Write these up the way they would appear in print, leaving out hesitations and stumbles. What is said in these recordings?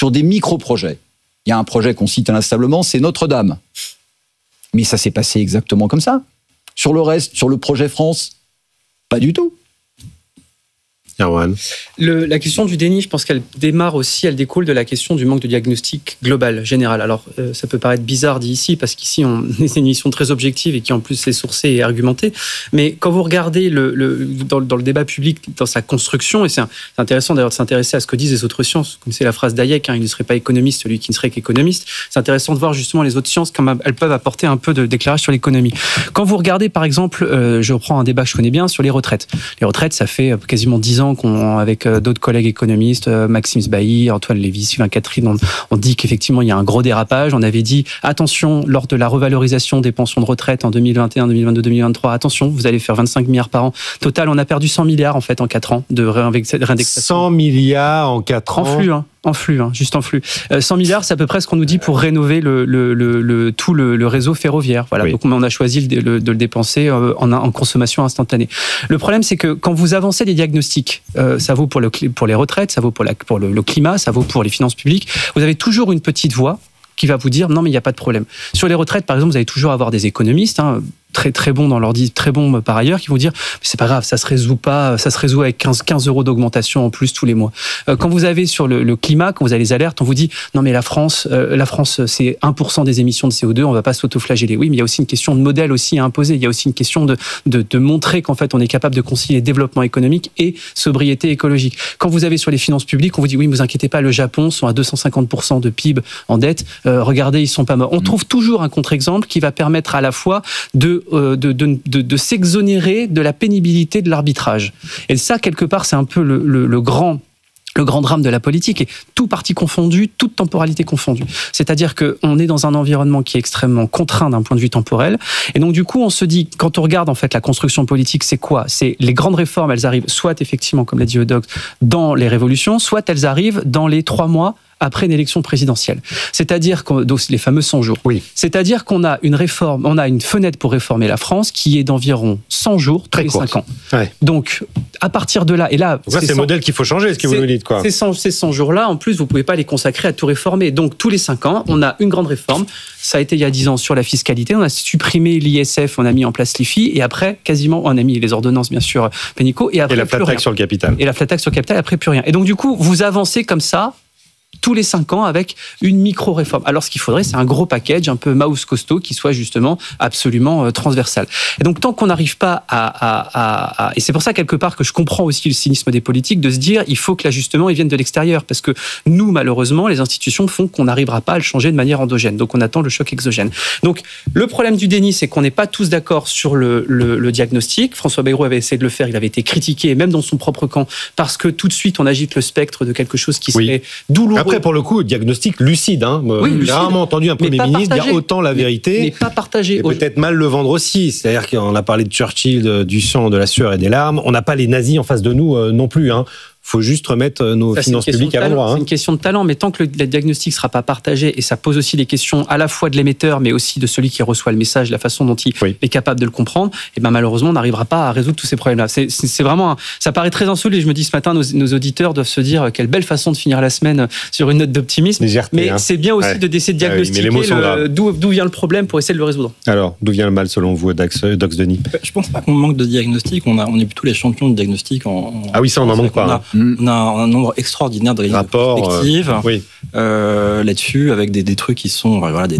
sur des micro-projets. Il y a un projet qu'on cite inlassablement, c'est Notre-Dame. Mais ça s'est passé exactement comme ça. Sur le reste, sur le projet France, pas du tout. Erwan. La question du déni, je pense qu'elle démarre aussi, elle découle de la question du manque de diagnostic global, général. Alors, ça peut paraître bizarre dit ici, parce qu'ici, on est une émission très objective et qui en plus est sourcée et argumentée. Mais quand vous regardez dans le débat public, dans sa construction, et c'est intéressant d'ailleurs de s'intéresser à ce que disent les autres sciences, comme c'est la phrase d'Hayek, il ne serait pas économiste, celui qui ne serait qu'économiste. C'est intéressant de voir justement les autres sciences, comme elles peuvent apporter un peu d'éclairage sur l'économie. Quand vous regardez, par exemple, je reprends un débat que je connais bien sur les retraites. Les retraites, ça fait quasiment 10 ans avec d'autres collègues économistes, Maxime Sbailly, Antoine Lévy, Sylvain Catherine, on dit qu'effectivement il y a un gros dérapage. On avait dit attention, lors de la revalorisation des pensions de retraite en 2021, 2022, 2023, attention, vous allez faire 25 milliards par an. Total, on a perdu 100 milliards en fait en 4 ans de réindexation. 100 milliards en 4 ans. En flux, juste en flux. 100 milliards, c'est à peu près ce qu'on nous dit pour rénover tout le réseau ferroviaire. Voilà. Oui. Donc on a choisi de le dépenser en consommation instantanée. Le problème, c'est que quand vous avancez les diagnostics, ça vaut pour les retraites, ça vaut pour le climat, ça vaut pour les finances publiques, vous avez toujours une petite voix qui va vous dire non mais il n'y a pas de problème. Sur les retraites, par exemple, vous allez toujours avoir des économistes, très bons dans leur dit, très bons par ailleurs, qui vont dire mais c'est pas grave, ça se résout avec 15 euros d'augmentation en plus tous les mois. Quand vous avez sur le climat, quand vous avez les alertes, on vous dit non mais la France c'est 1% des émissions de CO2, on va pas s'autoflageller. Oui, mais il y a aussi une question de modèle aussi à imposer. Il y a aussi une question de montrer qu'en fait on est capable de concilier développement économique et sobriété écologique. Quand vous avez sur les finances publiques, on vous dit oui, mais vous inquiétez pas, le Japon sont à 250% de PIB en dette. Regardez, ils sont pas morts. On trouve toujours un contre-exemple qui va permettre à la fois de s'exonérer de la pénibilité de l'arbitrage. Et ça, quelque part, c'est un peu le grand drame de la politique, et tout parti confondu, toute temporalité confondue. C'est-à-dire qu'on est dans un environnement qui est extrêmement contraint d'un point de vue temporel, et donc du coup, on se dit, quand on regarde en fait la construction politique, c'est quoi ? C'est les grandes réformes, elles arrivent soit effectivement, comme l'a dit Eudoxe, dans les révolutions, soit elles arrivent dans les 3 mois après une élection présidentielle. C'est-à-dire donc les fameux 100 jours. Oui. C'est-à-dire qu'on a une réforme, on a une fenêtre pour réformer la France qui est d'environ 100 jours tous les 5 ans. Ouais. Donc, à partir de là, et là... Donc là, c'est le modèle qu'il faut changer, ce que vous nous dites, quoi. Ces 100 jours-là, en plus, vous ne pouvez pas les consacrer à tout réformer. Donc, tous les 5 ans, on a une grande réforme. Ça a été il y a 10 ans sur la fiscalité. On a supprimé l'ISF, on a mis en place l'IFI, et après, quasiment, on a mis les ordonnances, bien sûr, Pénicaud, et après, la flat tax sur le capital. Et la flat tax sur le capital, après, plus rien. Et donc, du coup, vous avancez comme ça, tous les 5 ans avec une micro-réforme. Alors, ce qu'il faudrait, c'est un gros package, un peu mouse costaud, qui soit justement absolument transversal. Et donc, tant qu'on n'arrive pas et c'est pour ça, quelque part, que je comprends aussi le cynisme des politiques, de se dire, il faut que l'ajustement, il vienne de l'extérieur. Parce que nous, malheureusement, les institutions font qu'on n'arrivera pas à le changer de manière endogène. Donc, on attend le choc exogène. Donc, le problème du déni, c'est qu'on n'est pas tous d'accord sur le diagnostic. François Bayrou avait essayé de le faire, il avait été critiqué, même dans son propre camp, parce que tout de suite, on agite le spectre de quelque chose qui serait douloureux. Après, pour le coup, diagnostic lucide. Oui, j'ai rarement entendu un Premier ministre dire autant la vérité. Mais pas partagé. Et peut-être mal le vendre aussi. C'est-à-dire qu'on a parlé de Churchill, du sang, de la sueur et des larmes. On n'a pas les nazis en face de nous non plus. Faut juste remettre nos finances publiques à l'endroit. C'est une question de talent, mais tant que le diagnostic ne sera pas partagé, et ça pose aussi des questions à la fois de l'émetteur, mais aussi de celui qui reçoit le message, la façon dont il est capable de le comprendre, et malheureusement, on n'arrivera pas à résoudre tous ces problèmes-là. C'est vraiment, ça paraît très insolite, et je me dis ce matin, nos auditeurs doivent se dire quelle belle façon de finir la semaine sur une note d'optimisme. Mais c'est bien aussi d'essayer de diagnostiquer d'où vient le problème pour essayer de le résoudre. Alors, d'où vient le mal selon vous, Dox Denis ? Je pense pas qu'on manque de diagnostic, on est plutôt les champions de diagnostic. Ah oui, ça, on n'en manque pas. On a un nombre extraordinaire de réunions prospectives là-dessus, avec des trucs qui sont...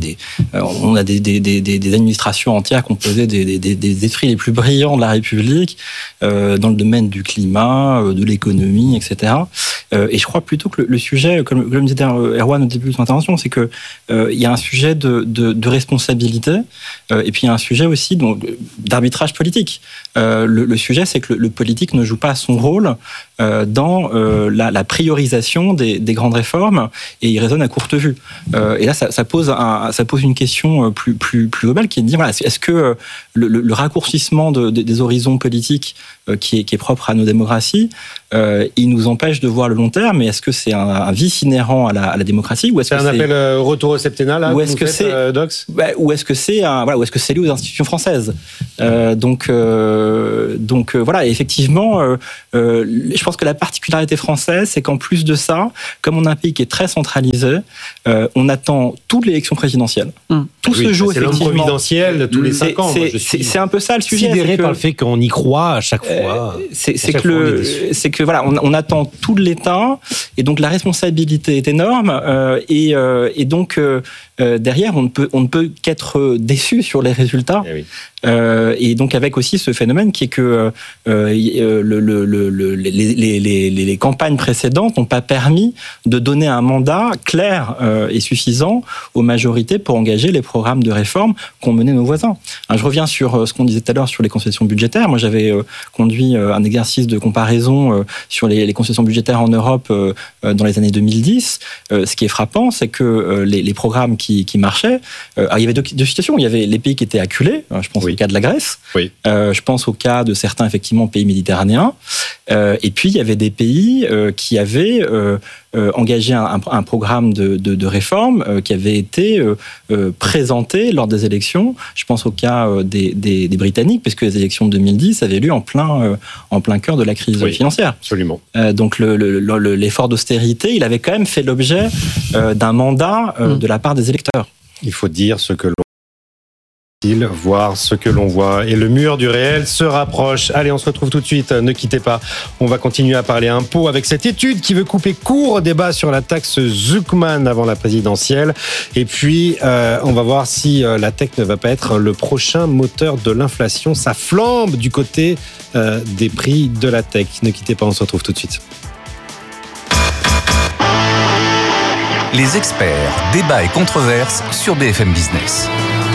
on a des administrations entières composées des esprits les plus brillants de la République dans le domaine du climat, de l'économie, etc. Et je crois plutôt que le sujet, comme disait Erwan au début de son intervention, c'est qu'il y a un sujet de responsabilité et puis il y a un sujet aussi d'arbitrage politique. Le sujet, c'est que le politique ne joue pas son rôle dans la priorisation des grandes réformes, et il raisonne à courte vue. Et là, ça pose une question plus globale, qui est de dire, est-ce que le raccourcissement des horizons politiques qui est propre à nos démocraties, il nous empêche de voir le long terme. Mais est-ce que c'est un vice inhérent à la démocratie, ou est-ce c'est un appel retour au septennat, ou est-ce que c'est Dox, ou est-ce que c'est ou est-ce que c'est lié aux institutions françaises? Donc voilà, effectivement, je pense que la particularité française, c'est qu'en plus de ça, comme on a un pays qui est très centralisé, on attend toute l'élection présidentielle. Tout se joue effectivement. C'est l'homme providentiel tous les 5 ans. C'est un peu ça le sujet. Sidéré par le fait qu'on y croit à chaque fois. C'est que voilà, on attend tout de l'État, et donc la responsabilité est énorme, et donc derrière, on ne peut qu'être déçu sur les résultats. Et donc avec aussi ce phénomène qui est que les campagnes précédentes n'ont pas permis de donner un mandat clair et suffisant aux majorités pour engager les programmes de réforme qu'ont mené nos voisins. Je reviens sur ce qu'on disait tout à l'heure sur les concessions budgétaires. Moi, j'avais conduit un exercice de comparaison sur les concessions budgétaires en Europe dans les années 2010. Ce qui est frappant, c'est que les programmes qui marchaient, il y avait deux situations. Il y avait les pays qui étaient acculés, je pense au cas de la Grèce, je pense au cas de certains effectivement pays méditerranéens, et puis il y avait des pays qui avaient engagé un programme de réforme qui avait été présenté lors des élections. Je pense au cas des Britanniques, puisque les élections de 2010 avaient lieu en plein cœur de la crise financière. Absolument. Donc l'effort d'austérité, il avait quand même fait l'objet d'un mandat de la part des électeurs. Il faut dire ce que l'on voir ce que l'on voit. Et le mur du réel se rapproche. Allez, on se retrouve tout de suite. Ne quittez pas. On va continuer à parler impôts avec cette étude qui veut couper court au débat sur la taxe Zuckman avant la présidentielle. Et puis, on va voir si la tech ne va pas être le prochain moteur de l'inflation. Ça flambe du côté des prix de la tech. Ne quittez pas, on se retrouve tout de suite. Les experts, débats et controverses sur BFM Business.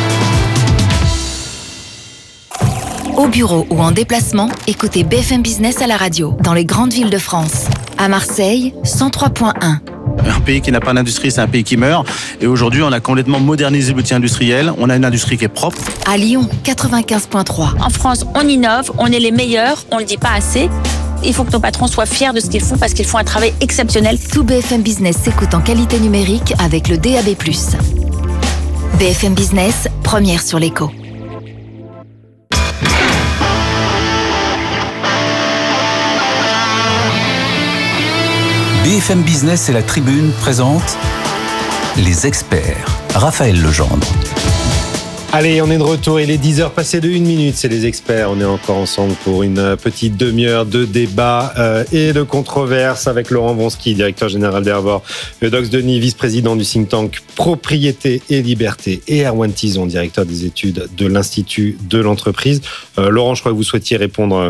Au bureau ou en déplacement, écoutez BFM Business à la radio, dans les grandes villes de France. À Marseille, 103.1. Un pays qui n'a pas d'industrie, c'est un pays qui meurt. Et aujourd'hui, on a complètement modernisé l'outil industriel. On a une industrie qui est propre. À Lyon, 95.3. En France, on innove, on est les meilleurs, on ne le dit pas assez. Il faut que nos patrons soient fiers de ce qu'ils font parce qu'ils font un travail exceptionnel. Tout BFM Business s'écoute en qualité numérique avec le DAB+. BFM Business, première sur l'écho. BFM Business et la Tribune présentent Les Experts. Raphaël Legendre. Allez, on est de retour. Il est 10h passé de 1 minute. C'est Les Experts. On est encore ensemble pour une petite demi-heure de débat et de controverse avec Laurent Vronsky, directeur général d'Hervor, Eudox Denis, vice-président du think tank Propriété et Liberté, et Erwan Tison, directeur des études de l'Institut de l'entreprise. Laurent, je crois que vous souhaitiez répondre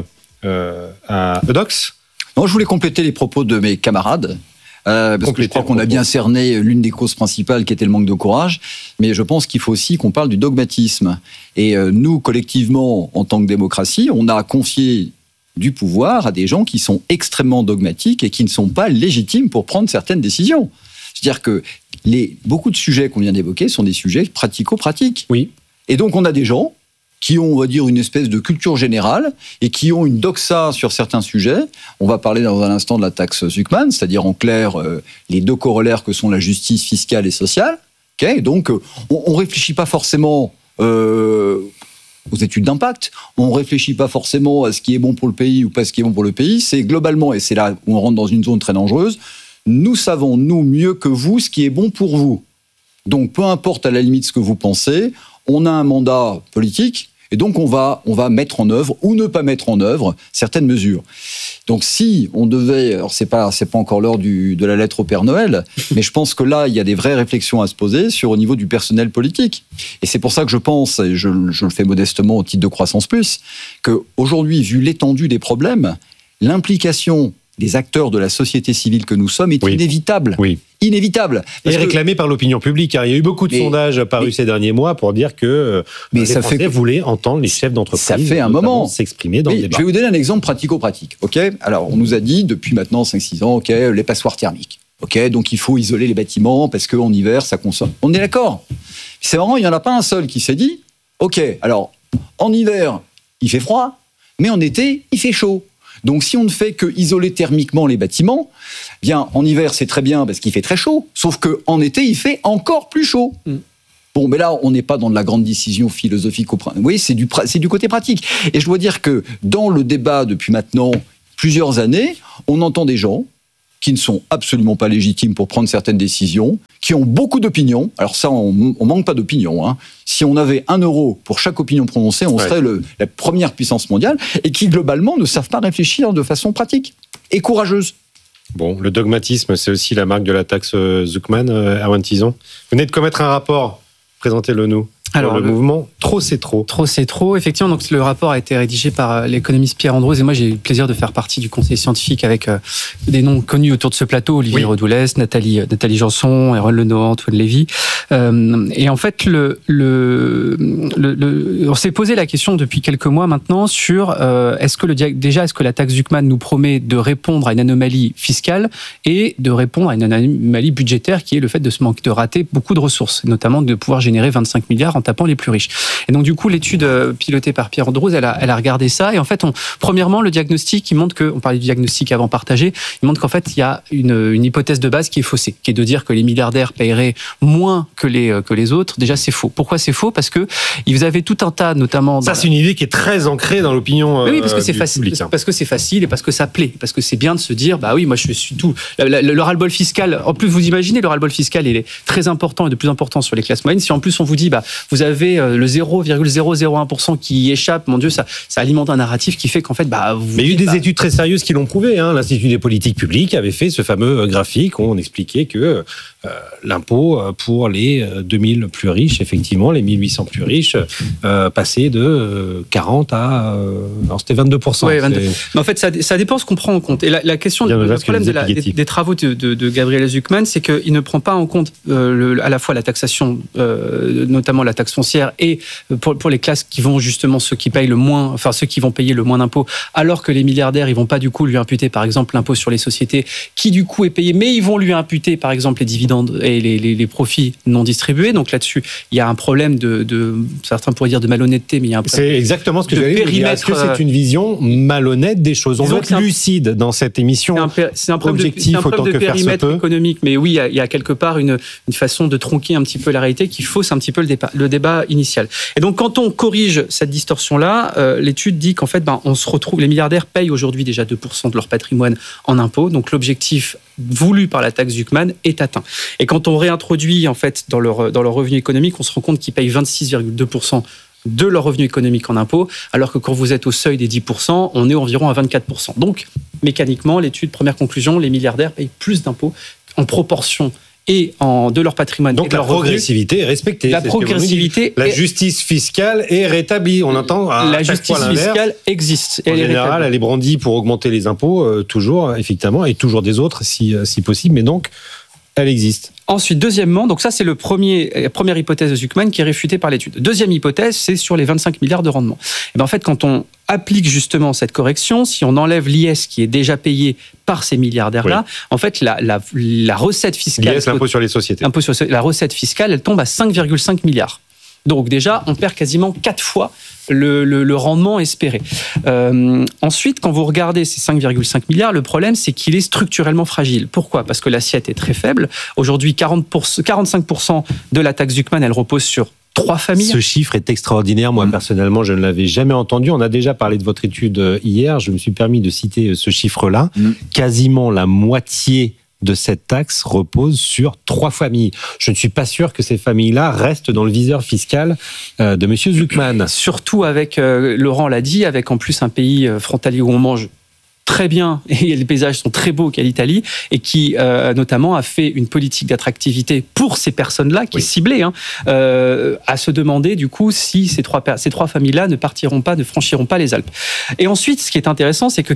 à Eudox. Non, je voulais compléter les propos de mes camarades. Parce que je crois qu'on a bien cerné l'une des causes principales qui était le manque de courage, mais je pense qu'il faut aussi qu'on parle du dogmatisme. Et nous, collectivement, en tant que démocratie, on a confié du pouvoir à des gens qui sont extrêmement dogmatiques et qui ne sont pas légitimes pour prendre certaines décisions. C'est-à-dire que beaucoup de sujets qu'on vient d'évoquer sont des sujets pratico-pratiques. Oui. Et donc on a des gens qui ont, on va dire, une espèce de culture générale et qui ont une doxa sur certains sujets. On va parler dans un instant de la taxe Zuckman, c'est-à-dire en clair les deux corollaires que sont la justice fiscale et sociale. Okay, donc on ne réfléchit pas forcément aux études d'impact, on ne réfléchit pas forcément à ce qui est bon pour le pays ou pas ce qui est bon pour le pays. C'est globalement, et c'est là où on rentre dans une zone très dangereuse, nous savons, nous, mieux que vous, ce qui est bon pour vous. Donc peu importe à la limite ce que vous pensez, on a un mandat politique et donc on va mettre en œuvre ou ne pas mettre en œuvre certaines mesures. Donc si on devait, alors c'est pas encore l'heure de la lettre au Père Noël, mais je pense que là il y a des vraies réflexions à se poser au niveau du personnel politique. Et c'est pour ça que je pense, et je le fais modestement au titre de Croissance Plus, qu'aujourd'hui, vu l'étendue des problèmes, l'implication des acteurs de la société civile que nous sommes est inévitable. Oui. Inévitable. Et réclamé par l'opinion publique. Il y a eu beaucoup de sondages parus ces derniers mois pour dire que les Français voulaient entendre les chefs d'entreprise. Ça fait un moment s'exprimer dans le débat. Je vais vous donner un exemple pratico-pratique. Okay, alors, on nous a dit depuis maintenant 5-6 ans, les passoires thermiques. Donc il faut isoler les bâtiments parce qu'en hiver, ça consomme. On est d'accord. C'est marrant, il n'y en a pas un seul qui s'est dit, alors, en hiver, il fait froid. mais en été, il fait chaud. Donc si on ne fait que isoler thermiquement les bâtiments, bien en hiver c'est très bien parce qu'il fait très chaud, sauf qu'en été il fait encore plus chaud. Bon, mais là, on n'est pas dans de la grande décision philosophique. Oui, c'est du côté pratique. Et je dois dire que dans le débat depuis maintenant plusieurs années, on entend des gens qui ne sont absolument pas légitimes pour prendre certaines décisions, qui ont beaucoup d'opinions. Alors ça, on manque pas d'opinions. Hein. Si on avait 1 euro pour chaque opinion prononcée, on serait la première puissance mondiale, et qui globalement ne savent pas réfléchir de façon pratique et courageuse. Bon, le dogmatisme, c'est aussi la marque de la taxe Zucman, Erwan Tison. Vous venez de commettre un rapport. Présentez-le nous. Alors, le mouvement Trop c'est trop. Trop c'est trop. Effectivement, donc le rapport a été rédigé par l'économiste Pierre Andrews et moi j'ai eu le plaisir de faire partie du conseil scientifique avec des noms connus autour de ce plateau, Olivier Redoulès, Nathalie Janson, Erwan Lenoir, Antoine Lévy. Et en fait, on s'est posé la question depuis quelques mois maintenant sur est-ce que la taxe Zucman nous promet de répondre à une anomalie fiscale et de répondre à une anomalie budgétaire qui est le fait de rater beaucoup de ressources, notamment de pouvoir générer 25 milliards en tapant les plus riches. Et donc du coup, l'étude pilotée par Pierre Andrews, elle a regardé ça. Et en fait, premièrement, le diagnostic, on parlait du diagnostic avant partagé, il montre qu'en fait, il y a une hypothèse de base qui est faussée, qui est de dire que les milliardaires paieraient moins que les autres. Déjà, c'est faux. Pourquoi c'est faux ? Parce que vous avez tout un tas, notamment... Ça, c'est une idée qui est très ancrée dans l'opinion publique. Oui, parce que c'est facile. Public, parce que c'est facile et parce que ça plaît. Parce que c'est bien de se dire, bah oui, moi, je suis tout... Le ras-le-bol fiscal, en plus, vous imaginez, le ras-le-bol fiscal, il est très important et de plus important sur les classes moyennes. Si en plus, on vous dit, bah, vous avez le 0,001% qui y échappe, mon Dieu, ça alimente un narratif qui fait qu'en fait, Mais il y a eu des études très sérieuses qui l'ont prouvé. Hein. L'Institut des politiques publiques avait fait ce fameux graphique où on expliquait que l'impôt pour les 2000 plus riches, effectivement, les 1800 plus riches, passait de 40 à... alors c'était 22%. Ouais, 22. Mais en fait, ça dépend ce qu'on prend en compte. Et la question, le problème des travaux de Gabriel Zucman, c'est qu'il ne prend pas en compte à la fois la taxation, notamment la taxe foncière, et pour les classes qui vont justement ceux qui payent le moins, enfin ceux qui vont payer le moins d'impôts, alors que les milliardaires, ils vont pas du coup lui imputer par exemple l'impôt sur les sociétés, qui du coup est payé, mais ils vont lui imputer par exemple les dividendes et les profits non distribués. Donc là-dessus, il y a un problème certains pourraient dire de malhonnêteté, mais il y a un problème. C'est exactement ce que j'allais dire. Est-ce que c'est une vision malhonnête des choses ? On veut être lucide dans cette émission. C'est un problème de périmètre économique, mais oui, il y a quelque part une façon de tronquer un petit peu la réalité qui fausse un petit peu le débat initial. Et donc, quand on corrige cette distorsion-là, l'étude dit qu'en fait, on se retrouve, les milliardaires payent aujourd'hui déjà 2% de leur patrimoine en impôts. Donc, l'objectif voulu par la taxe Zucman est atteint. Et quand on réintroduit, en fait, dans leur revenu économique, on se rend compte qu'ils payent 26,2% de leur revenu économique en impôts, alors que quand vous êtes au seuil des 10%, on est environ à 24%. Donc, mécaniquement, l'étude, première conclusion, les milliardaires payent plus d'impôts en proportion et de leur patrimoine. Donc et de la progressivité est respectée. La progressivité, la justice fiscale est rétablie. On entend la justice fiscale existe. En général, elle est brandie pour augmenter les impôts, toujours, effectivement, et toujours des autres, si possible. Mais donc, elle existe. Ensuite, deuxièmement, donc ça c'est la première hypothèse de Zucman qui est réfutée par l'étude. Deuxième hypothèse, c'est sur les 25 milliards de rendement. Et en fait, quand on applique justement cette correction, si on enlève l'IS qui est déjà payé par ces milliardaires-là, en fait, la recette fiscale... L'IS, l'impôt sur les sociétés. La recette fiscale, elle tombe à 5,5 milliards. Donc déjà, on perd quasiment 4 fois le rendement espéré. Ensuite, quand vous regardez ces 5,5 milliards, le problème, c'est qu'il est structurellement fragile. Pourquoi ? Parce que l'assiette est très faible. Aujourd'hui, 45% de la taxe Zucman, elle repose sur 3 familles. Ce chiffre est extraordinaire. Moi, personnellement, je ne l'avais jamais entendu. On a déjà parlé de votre étude hier. Je me suis permis de citer ce chiffre-là. Quasiment la moitié de cette taxe repose sur 3 familles. Je ne suis pas sûr que ces familles-là restent dans le viseur fiscal de M. Zucman. Surtout avec, Laurent l'a dit, avec en plus un pays frontalier où on mange très bien et les paysages sont très beaux qu'à l'Italie et qui notamment a fait une politique d'attractivité pour ces personnes-là qui est ciblée à se demander du coup si ces trois familles-là ne franchiront pas les Alpes. Et ensuite, ce qui est intéressant, c'est que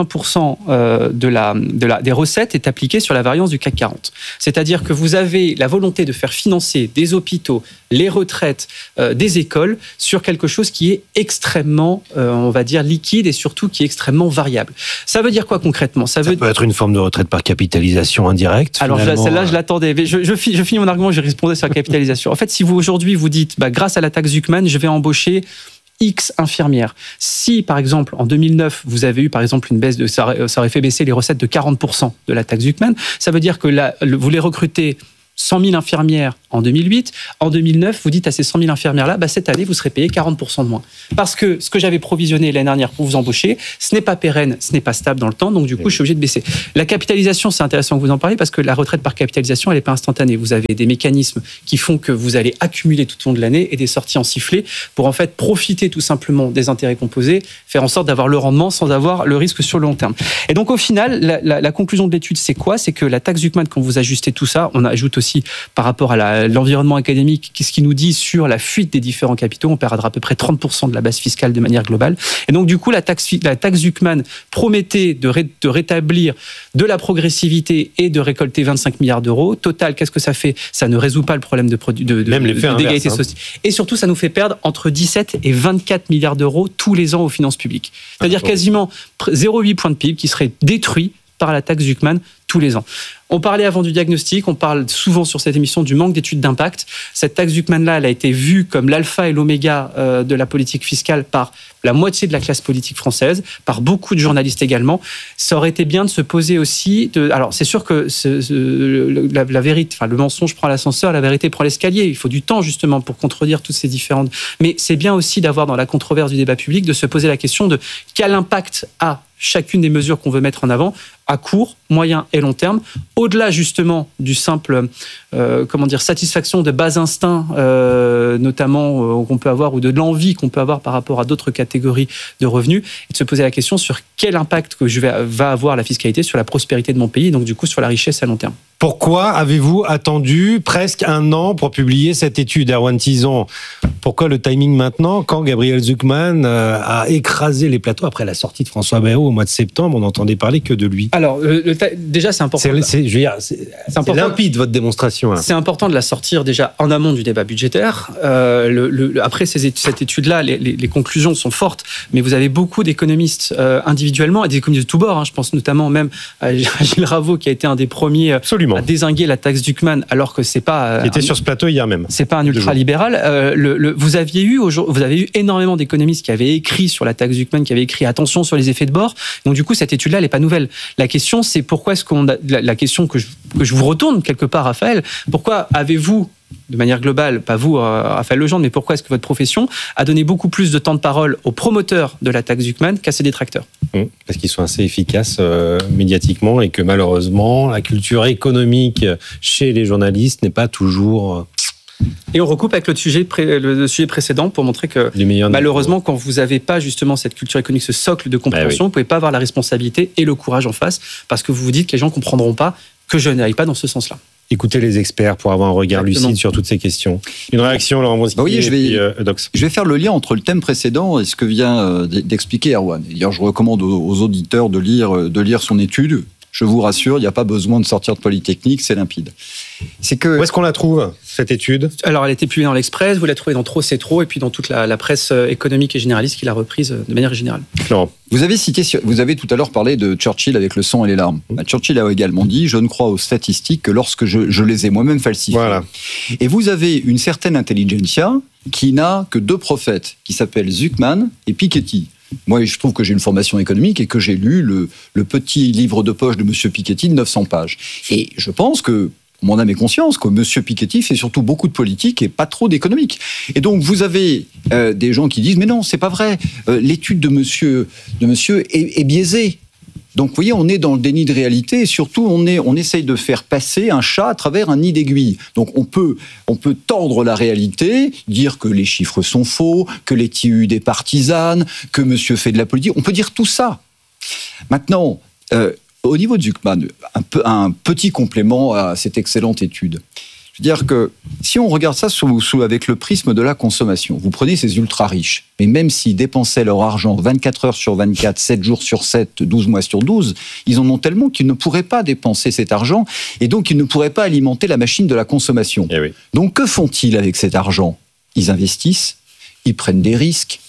80% des recettes est appliquée sur la variance du CAC 40. C'est-à-dire que vous avez la volonté de faire financer des hôpitaux, les retraites, des écoles sur quelque chose qui est extrêmement, on va dire, liquide et surtout qui est extrêmement variable. Ça veut dire quoi concrètement ? Ça peut être une forme de retraite par capitalisation indirecte. Alors celle-là, je l'attendais. Mais je finis mon argument, je répondais sur la capitalisation. En fait, si vous aujourd'hui vous dites, grâce à la taxe Zucman, je vais embaucher X infirmières. Si, par exemple, en 2009, vous avez eu, par exemple, une baisse ça aurait fait baisser les recettes de 40% de la taxe Zuckman, ça veut dire que là, vous les recrutez 100 000 infirmières en 2008. En 2009, vous dites à ces 100 000 infirmières-là, cette année, vous serez payé 40% de moins. Parce que ce que j'avais provisionné l'année dernière pour vous embaucher, ce n'est pas pérenne, ce n'est pas stable dans le temps, donc du coup, je suis obligé de baisser. La capitalisation, c'est intéressant que vous en parliez, parce que la retraite par capitalisation, elle n'est pas instantanée. Vous avez des mécanismes qui font que vous allez accumuler tout au long de l'année et des sorties en sifflet pour en fait profiter tout simplement des intérêts composés, faire en sorte d'avoir le rendement sans avoir le risque sur le long terme. Et donc, au final, la conclusion de l'étude, c'est quoi ? C'est que la taxe Zuckman, quand vous ajustez tout ça, on ajoute aussi par rapport à l'environnement académique, qu'est-ce qu'il nous dit sur la fuite des différents capitaux. On perdra à peu près 30% de la base fiscale de manière globale. Et donc, du coup, la taxe Zuckman promettait de rétablir de la progressivité et de récolter 25 milliards d'euros. Total, qu'est-ce que ça fait ? Ça ne résout pas le problème d'égalité sociale. Et surtout, ça nous fait perdre entre 17 et 24 milliards d'euros tous les ans aux finances publiques. C'est-à-dire quasiment 0,8 points de PIB qui seraient détruits par la taxe Zuckman tous les ans. On parlait avant du diagnostic, on parle souvent sur cette émission du manque d'études d'impact. Cette taxe Zuckman-là, elle a été vue comme l'alpha et l'oméga de la politique fiscale par la moitié de la classe politique française, par beaucoup de journalistes également. Ça aurait été bien de se poser aussi... Alors, c'est sûr que la vérité, le mensonge prend l'ascenseur, la vérité prend l'escalier. Il faut du temps, justement, pour contredire toutes ces différentes... Mais c'est bien aussi d'avoir, dans la controverse du débat public, de se poser la question de quel impact a chacune des mesures qu'on veut mettre en avant à court, moyen et long terme, au-delà justement du simple satisfaction de bas instincts, notamment qu'on peut avoir, ou de l'envie qu'on peut avoir par rapport à d'autres catégories de revenus, et de se poser la question sur quel impact va avoir la fiscalité sur la prospérité de mon pays, donc du coup sur la richesse à long terme. Pourquoi avez-vous attendu presque 1 an pour publier cette étude, Erwan Tizon ? Pourquoi le timing maintenant, quand Gabriel Zuckman a écrasé les plateaux après la sortie de François Bayrou au mois de septembre, on n'entendait parler que de lui ? Alors, déjà, c'est important. C'est limpide, votre démonstration. Là. C'est important de la sortir déjà en amont du débat budgétaire. Après cette étude-là, les conclusions sont fortes, mais vous avez beaucoup d'économistes individuellement, et des économistes de tous bords. Je pense notamment même à Gilles Raveau, qui a été un des premiers à dézinguer la taxe Zuckman, alors que c'est pas... Qui était sur ce plateau hier même. C'est pas un ultra-libéral. Vous avez eu énormément d'économistes qui avaient écrit sur la taxe Zuckman, qui avaient écrit attention sur les effets de bord. Donc du coup, cette étude-là, elle n'est pas nouvelle. La question, c'est pourquoi est-ce la question que je vous retourne quelque part, Raphaël, pourquoi avez-vous, de manière globale, pas vous, Raphaël Legendre, mais pourquoi est-ce que votre profession a donné beaucoup plus de temps de parole aux promoteurs de la taxe Zuckman qu'à ses détracteurs ? Parce qu'ils sont assez efficaces médiatiquement, et que malheureusement, la culture économique chez les journalistes n'est pas toujours... Et on recoupe avec le sujet précédent pour montrer que malheureusement, quand vous n'avez pas justement cette culture économique, ce socle de compréhension, vous ne pouvez pas avoir la responsabilité et le courage en face, parce que vous vous dites que les gens ne comprendront pas que je n'aille pas dans ce sens-là. Écoutez les experts pour avoir un regard lucide sur toutes ces questions. Une réaction, Laurent Bronski, je vais faire le lien entre le thème précédent et ce que vient d'expliquer Erwan. D'ailleurs, je recommande aux auditeurs de lire son étude. Je vous rassure, il n'y a pas besoin de sortir de Polytechnique, c'est limpide. Où est-ce qu'on la trouve, cette étude ? Alors, elle a été publiée dans l'Express, vous la trouvez dans Trop c'est trop, et puis dans toute la presse économique et généraliste qui l'a reprise de manière générale. Non. Vous avez tout à l'heure parlé de Churchill avec le sang et les larmes. Churchill a également dit « Je ne crois aux statistiques que lorsque je les ai moi-même falsifiées. » Voilà. Et vous avez une certaine intelligentsia qui n'a que 2 prophètes, qui s'appellent Zuckman et Piketty. Moi, je trouve que j'ai une formation économique et que j'ai lu le petit livre de poche de M. Piketty de 900 pages. Et je pense que, mon âme et conscience, que M. Piketty fait surtout beaucoup de politique et pas trop d'économique. Et donc, vous avez des gens qui disent « Mais non, c'est pas vrai. L'étude de monsieur est biaisée. » Donc, vous voyez, on est dans le déni de réalité et surtout, on essaye de faire passer un chat à travers un nid d'aiguille. Donc, on peut tordre la réalité, dire que les chiffres sont faux, que l'étude est partisane, que monsieur fait de la politique. On peut dire tout ça. Maintenant, au niveau de Zuckman, un petit complément à cette excellente étude. Je veux dire que si on regarde ça avec le prisme de la consommation, vous prenez ces ultra-riches, mais même s'ils dépensaient leur argent 24 heures sur 24, 7 jours sur 7, 12 mois sur 12, ils en ont tellement qu'ils ne pourraient pas dépenser cet argent et donc ils ne pourraient pas alimenter la machine de la consommation. Eh oui. Donc que font-ils avec cet argent ? Ils investissent, ils prennent des risques,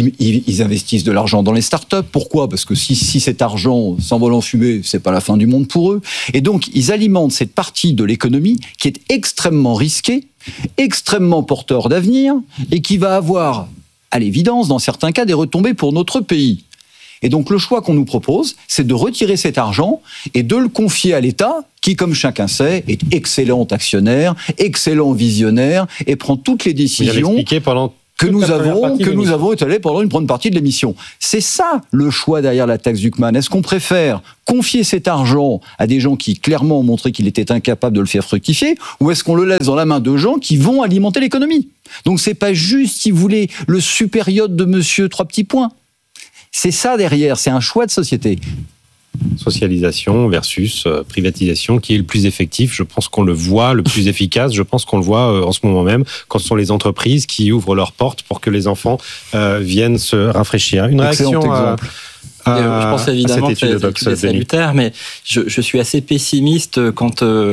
ils investissent de l'argent dans les startups. Pourquoi ? Parce que si cet argent s'envole en fumée, c'est pas la fin du monde pour eux. Et donc, ils alimentent cette partie de l'économie qui est extrêmement risquée, extrêmement porteur d'avenir et qui va avoir à l'évidence, dans certains cas, des retombées pour notre pays. Et donc le choix qu'on nous propose, c'est de retirer cet argent et de le confier à l'État, qui, comme chacun sait, est excellent actionnaire, excellent visionnaire, et prend toutes les décisions que nous avons étalées pendant une bonne partie de l'émission. C'est ça le choix derrière la taxe Zuckman. Est-ce qu'on préfère confier cet argent à des gens qui clairement ont montré qu'il était incapable de le faire fructifier, ou est-ce qu'on le laisse dans la main de gens qui vont alimenter l'économie ? Donc c'est pas juste, si vous voulez, le super yacht de monsieur 3 petits points. C'est ça derrière, c'est un choix de société. Socialisation versus privatisation, qui est le plus effectif. Je pense qu'on le voit, le plus efficace. Je pense qu'on le voit en ce moment même, quand ce sont les entreprises qui ouvrent leurs portes pour que les enfants viennent se rafraîchir. Une réaction exemple. Je pense évidemment que c'est salutaire, mais je suis assez pessimiste quant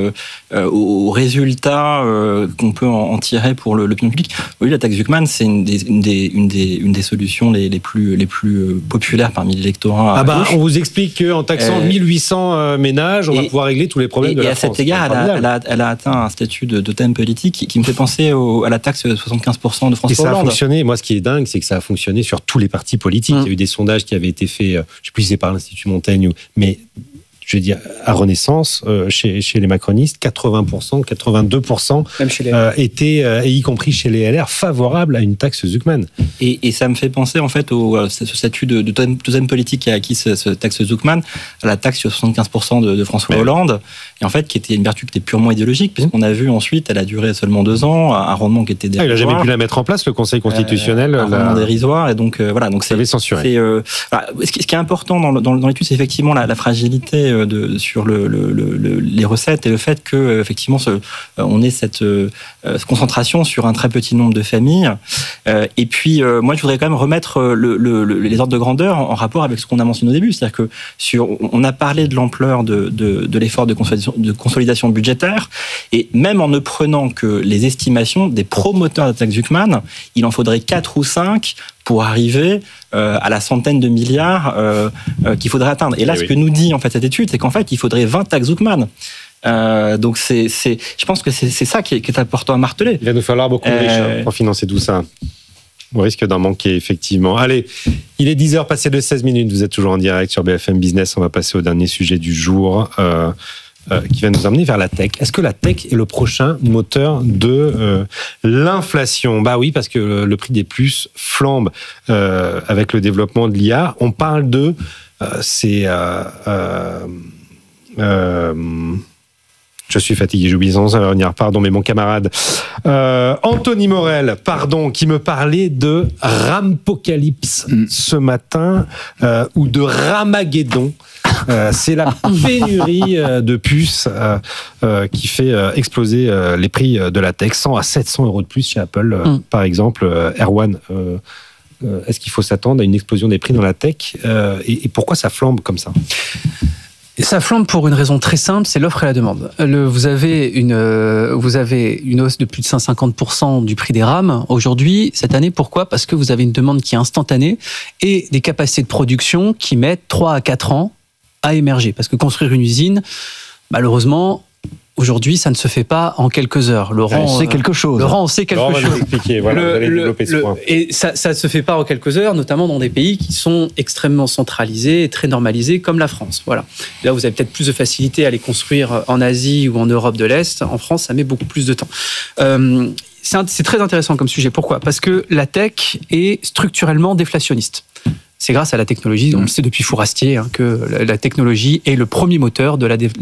aux résultats qu'on peut en tirer pour l'opinion publique. Oui, la taxe Zuckman, c'est une des solutions les plus populaires parmi l'électorat. On vous explique qu'en taxant 1800 ménages, on va pouvoir régler tous les problèmes de la France. Et à cet égard, elle a atteint un statut de totem politique qui me fait penser à la taxe de 75% de François Hollande. Et ça a fonctionné. Moi, ce qui est dingue, c'est que ça a fonctionné sur tous les partis politiques. Il y a eu des sondages qui avaient été faits, je ne sais plus si c'est par l'Institut Montaigne, mais je veux dire, à Renaissance, chez les macronistes, 80%, 82% même chez les étaient, et y compris chez les LR, favorables à une taxe Zuckman. Et ça me fait penser, en fait, ce statut de deuxième politique qui a acquis ce taxe Zuckman, à la taxe sur 75% de François Hollande, et en fait, qui était une vertu qui était purement idéologique, puisqu'on a vu ensuite, elle a duré seulement 2 ans, un rendement qui était dérisoire. Il n'a jamais pu la mettre en place, le Conseil constitutionnel. Un rendement dérisoire, et donc, voilà. Donc, c'est censuré. Ce qui est important dans l'étude, c'est effectivement la fragilité sur les recettes et le fait que effectivement on ait cette concentration sur un très petit nombre de familles. Et puis moi je voudrais quand même remettre les ordres de grandeur en rapport avec ce qu'on a mentionné au début, c'est-à-dire que on a parlé de l'ampleur de l'effort de consolidation budgétaire, et même en ne prenant que les estimations des promoteurs de la taxe Zuckman, il en faudrait 4 ou 5 pour arriver à la centaine de milliards qu'il faudrait atteindre. Et là, ce que nous dit en fait cette étude, c'est qu'en fait, il faudrait 20 taxes Zuckman. Donc, je pense que c'est ça qui est important à marteler. Il va nous falloir beaucoup de riches pour financer tout ça. Au risque d'en manquer, effectivement. Allez, il est 10h passé de 16 minutes. Vous êtes toujours en direct sur BFM Business. On va passer au dernier sujet du jour. Qui va nous emmener vers la tech. Est-ce que la tech est le prochain moteur de l'inflation ? Bah oui, parce que le prix des puces flambe avec le développement de l'IA. On parle de je suis fatigué, j'ai oublié son nom, ça va revenir, pardon, mais mon camarade Anthony Morel, qui me parlait de Rampocalypse ce matin, ou de Ramageddon. C'est la pénurie de puces qui fait exploser les prix de la tech, 100 à 700 euros de plus chez Apple, par exemple. Erwan, est-ce qu'il faut s'attendre à une explosion des prix dans la tech et pourquoi ça flambe comme ça ? Ça flambe pour une raison très simple, c'est l'offre et la demande. Vous avez une hausse de plus de 150% du prix des RAM aujourd'hui, cette année. Pourquoi ? Parce que vous avez une demande qui est instantanée et des capacités de production qui mettent 3 à 4 ans à émerger. Parce que construire une usine, malheureusement, aujourd'hui, ça ne se fait pas en quelques heures. Laurent sait quelque chose. Laurent sait quelque chose. Vous allez expliquer, voilà, vous allez développer ce point. Et ça ne se fait pas en quelques heures, notamment dans des pays qui sont extrêmement centralisés et très normalisés, comme la France. Voilà. Là, vous avez peut-être plus de facilité à les construire en Asie ou en Europe de l'Est. En France, ça met beaucoup plus de temps. C'est très intéressant comme sujet. Pourquoi ? Parce que la tech est structurellement déflationniste. C'est grâce à la technologie, on le sait depuis Fourastier, que la technologie est le premier moteur de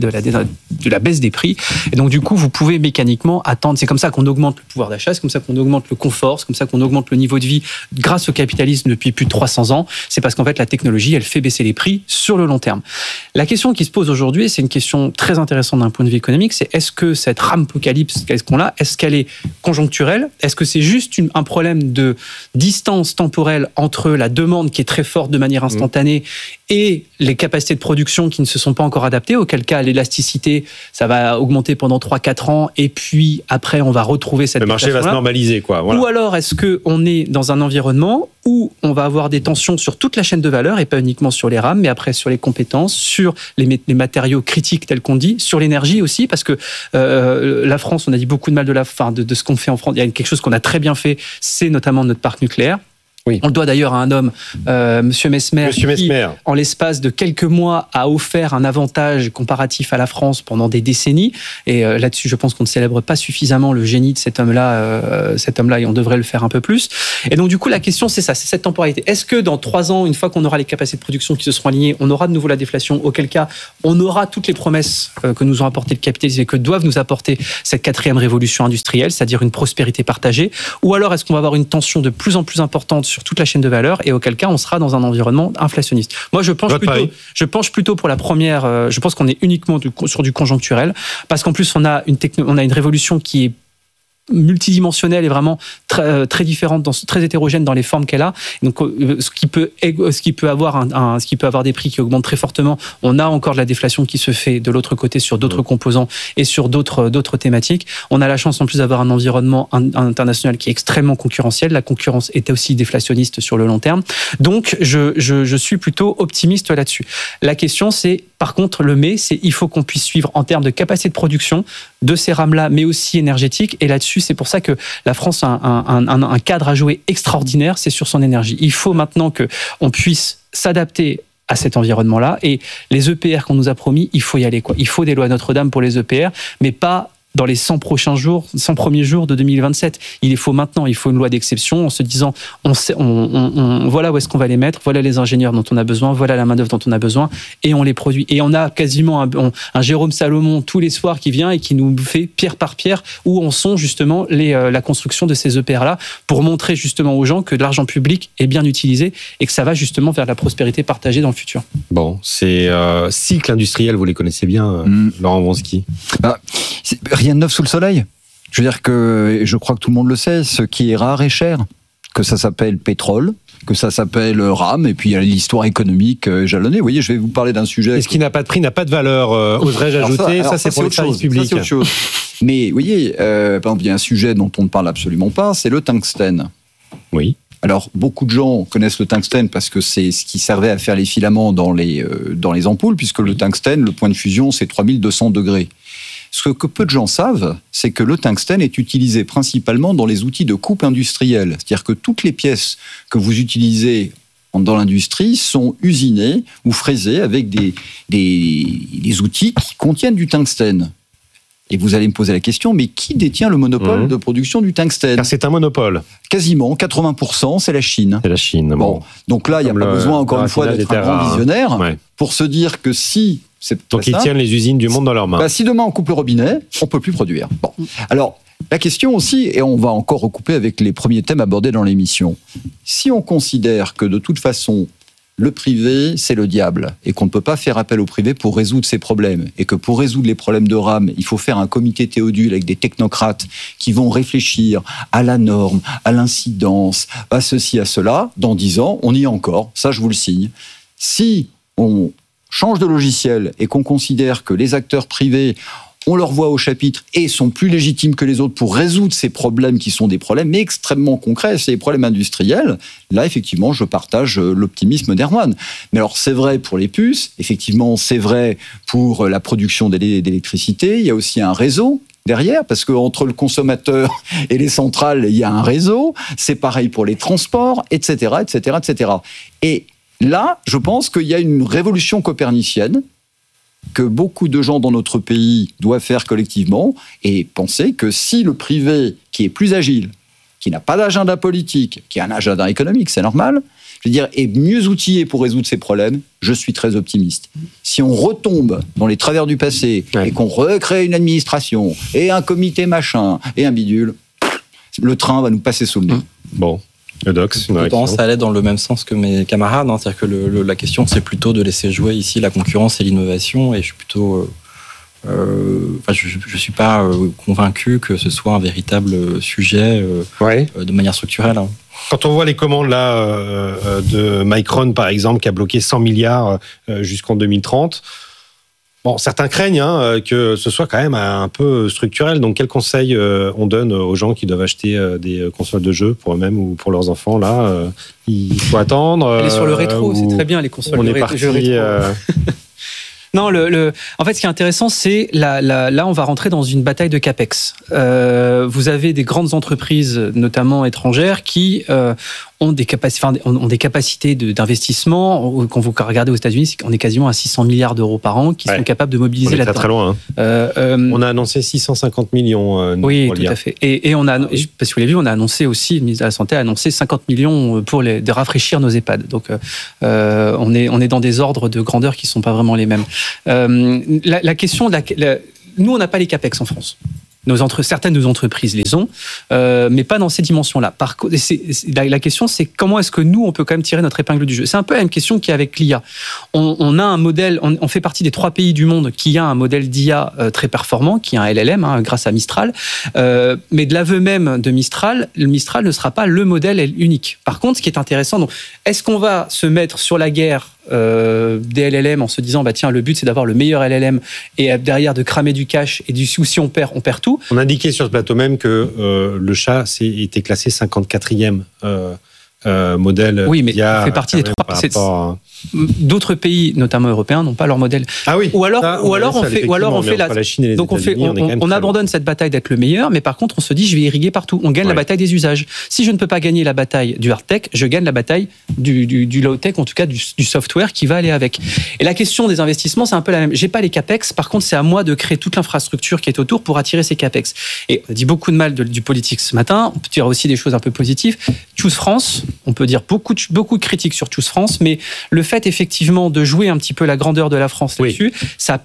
la baisse des prix. Et donc, du coup, vous pouvez mécaniquement attendre. C'est comme ça qu'on augmente le pouvoir d'achat, c'est comme ça qu'on augmente le confort, c'est comme ça qu'on augmente le niveau de vie grâce au capitalisme depuis plus de 300 ans. C'est parce qu'en fait, la technologie, elle fait baisser les prix sur le long terme. La question qui se pose aujourd'hui, c'est une question très intéressante d'un point de vue économique, c'est est-ce que cette rampocalypse qu'on a, est-ce qu'elle est conjoncturelle ? Est-ce que c'est juste un problème de distance temporelle entre la demande qui est très forte de manière instantanée et les capacités de production qui ne se sont pas encore adaptées, auquel cas l'élasticité, ça va augmenter pendant 3-4 ans et puis après on va retrouver cette... Le marché va se normaliser, quoi. Voilà. Ou alors est-ce qu'on est dans un environnement où on va avoir des tensions sur toute la chaîne de valeur et pas uniquement sur les RAM, mais après sur les compétences, sur les matériaux critiques tels qu'on dit, sur l'énergie aussi, parce que la France, on a dit beaucoup de mal de ce qu'on fait en France. Il y a quelque chose qu'on a très bien fait, c'est notamment notre parc nucléaire. Oui. On le doit d'ailleurs à un homme, Monsieur Messmer, qui, en l'espace de quelques mois, a offert un avantage comparatif à la France pendant des décennies. Et là-dessus, je pense qu'on ne célèbre pas suffisamment le génie de cet homme-là, et on devrait le faire un peu plus. Et donc, du coup, la question, c'est ça, c'est cette temporalité. Est-ce que dans 3 ans, une fois qu'on aura les capacités de production qui se seront alignées, on aura de nouveau la déflation, auquel cas, on aura toutes les promesses que nous ont apporté le capitalisme et que doivent nous apporter cette 4e révolution industrielle, c'est-à-dire une prospérité partagée, ou alors est-ce qu'on va avoir une tension de plus en plus importante sur toute la chaîne de valeur, et auquel cas on sera dans un environnement inflationniste. Moi je penche plutôt pour la première, je pense qu'on est uniquement sur du conjoncturel, parce qu'en plus on a une révolution qui est multidimensionnelle et vraiment très différente, très hétérogène dans les formes qu'elle a. Donc, ce qui peut avoir des prix qui augmentent très fortement. On a encore de la déflation qui se fait de l'autre côté sur d'autres composants et sur d'autres thématiques. On a la chance en plus d'avoir un environnement international qui est extrêmement concurrentiel. La concurrence est aussi déflationniste sur le long terme. Donc, je suis plutôt optimiste là-dessus. La question, c'est par contre il faut qu'on puisse suivre en termes de capacité de production de ces rames-là, mais aussi énergétique. Et là-dessus, c'est pour ça que la France a un cadre à jouer extraordinaire, c'est sur son énergie. Il faut maintenant qu'on puisse s'adapter à cet environnement-là. Et les EPR qu'on nous a promis, il faut y aller, quoi. Il faut des lois Notre-Dame pour les EPR, mais pas dans les 100 premiers jours de 2027. Il faut maintenant, il faut une loi d'exception en se disant, voilà où est-ce qu'on va les mettre, voilà les ingénieurs dont on a besoin, voilà la main-d'œuvre dont on a besoin, et on les produit. Et on a quasiment un Jérôme Salomon tous les soirs qui vient et qui nous fait pierre par pierre où en sont justement la construction de ces EPR-là, pour montrer justement aux gens que de l'argent public est bien utilisé et que ça va justement vers la prospérité partagée dans le futur. Bon, ces cycles industriels, vous les connaissez bien, Laurent Wronski. Rien de neuf sous le soleil. Je veux dire que, je crois que tout le monde le sait, ce qui est rare est cher. Que ça s'appelle pétrole, que ça s'appelle rame, et puis il y a l'histoire économique jalonnée. Vous voyez, je vais vous parler d'un sujet... Et ce qui n'a pas de prix n'a pas de valeur, oserais-je ajouter. Ça, c'est pour les services publics. Ça, c'est autre chose. Mais vous voyez, par exemple, il y a un sujet dont on ne parle absolument pas, c'est le tungstène. Oui. Alors, beaucoup de gens connaissent le tungstène parce que c'est ce qui servait à faire les filaments dans les ampoules, puisque le tungstène, le point de fusion, c'est 3200 degrés. Ce que peu de gens savent, c'est que le tungstène est utilisé principalement dans les outils de coupe industrielle. C'est-à-dire que toutes les pièces que vous utilisez dans l'industrie sont usinées ou fraisées avec des outils qui contiennent du tungstène. Et vous allez me poser la question, mais qui détient le monopole de production du tungstène ? Car c'est un monopole. Quasiment, 80%, c'est la Chine. C'est la Chine. Bon. Donc là, il n'y a pas besoin, encore une fois, d'être un grand visionnaire pour se dire que si... Donc ils tiennent les usines du monde dans leurs mains. Si demain on coupe le robinet, on ne peut plus produire. Bon. Alors, la question aussi, et on va encore recouper avec les premiers thèmes abordés dans l'émission, si on considère que de toute façon, le privé, c'est le diable, et qu'on ne peut pas faire appel au privé pour résoudre ces problèmes, et que pour résoudre les problèmes de rame, il faut faire un comité Théodule avec des technocrates qui vont réfléchir à la norme, à l'incidence, à ceci, à cela, dans 10 ans, on y est encore, ça je vous le signe. Si on change de logiciel et qu'on considère que les acteurs privés, on leur voit au chapitre et sont plus légitimes que les autres pour résoudre ces problèmes qui sont des problèmes extrêmement concrets, c'est des problèmes industriels, là, effectivement, je partage l'optimisme d'Erwan. Mais alors, c'est vrai pour les puces, effectivement, c'est vrai pour la production d'électricité, il y a aussi un réseau derrière, parce qu'entre le consommateur et les centrales, il y a un réseau, c'est pareil pour les transports, etc., etc., etc. Et là, je pense qu'il y a une révolution copernicienne que beaucoup de gens dans notre pays doivent faire collectivement et penser que si le privé, qui est plus agile, qui n'a pas d'agenda politique, qui a un agenda économique, c'est normal, je veux dire, est mieux outillé pour résoudre ces problèmes, je suis très optimiste. Si on retombe dans les travers du passé et qu'on recrée une administration et un comité machin et un bidule, le train va nous passer sous le nez. Bon. Le Dox, je pense aller dans le même sens que mes camarades. C'est-à-dire que la question, c'est plutôt de laisser jouer ici la concurrence et l'innovation. Et je suis plutôt... je suis pas convaincu que ce soit un véritable sujet de manière structurelle. Quand on voit les commandes là, de Micron, par exemple, qui a bloqué 100 milliards jusqu'en 2030... Bon, certains craignent que ce soit quand même un peu structurel. Donc, quel conseil on donne aux gens qui doivent acheter des consoles de jeux pour eux-mêmes ou pour leurs enfants là il faut attendre. Aller sur le rétro, c'est très bien les consoles de jeux rétro. Non, en fait, ce qui est intéressant, c'est là, on va rentrer dans une bataille de capex. Vous avez des grandes entreprises, notamment étrangères, qui ont des capacités d'investissement. Quand vous regardez aux États-Unis, on est quasiment à 600 milliards d'euros par an qui sont capables de mobiliser là-dedans. Très loin. On a annoncé 650 millions. Oui, tout à fait. Et on a, parce que vous l'avez vu, on a annoncé aussi, le ministre de la Santé a annoncé 50 millions de rafraîchir nos EHPAD. Donc, on est dans des ordres de grandeur qui ne sont pas vraiment les mêmes. La question, nous, on n'a pas les CAPEX en France. Certaines de nos entreprises les ont, mais pas dans ces dimensions-là. La question, c'est comment est-ce que nous, on peut quand même tirer notre épingle du jeu. C'est un peu la même question qu'il y a avec l'IA. On a un modèle, on fait partie des 3 pays du monde qui a un modèle d'IA très performant, qui est un LLM, grâce à Mistral. Mais de l'aveu même de Mistral, le Mistral ne sera pas le modèle unique. Par contre, ce qui est intéressant, donc, est-ce qu'on va se mettre sur la guerre des LLM en se disant tiens, le but c'est d'avoir le meilleur LLM et derrière de cramer du cash et si on perd tout. On indiquait sur ce plateau même que le chat était classé 54e modèle. Oui, mais il fait partie des 3. D'autres pays, notamment européens, n'ont pas leur modèle. Ah oui. Ou alors on fait la Chine et les États-Unis, on abandonne cette bataille d'être le meilleur, mais par contre on se dit je vais irriguer partout. On gagne la bataille des usages. Si je ne peux pas gagner la bataille du hard tech, je gagne la bataille du low tech, en tout cas du software qui va aller avec. Et la question des investissements, c'est un peu la même. J'ai pas les capex, par contre c'est à moi de créer toute l'infrastructure qui est autour pour attirer ces capex. Et on a dit beaucoup de mal du politique ce matin. On peut dire aussi des choses un peu positives. Choose France, on peut dire beaucoup de critiques sur Choose France, mais le fait effectivement de jouer un petit peu la grandeur de la France là-dessus, ça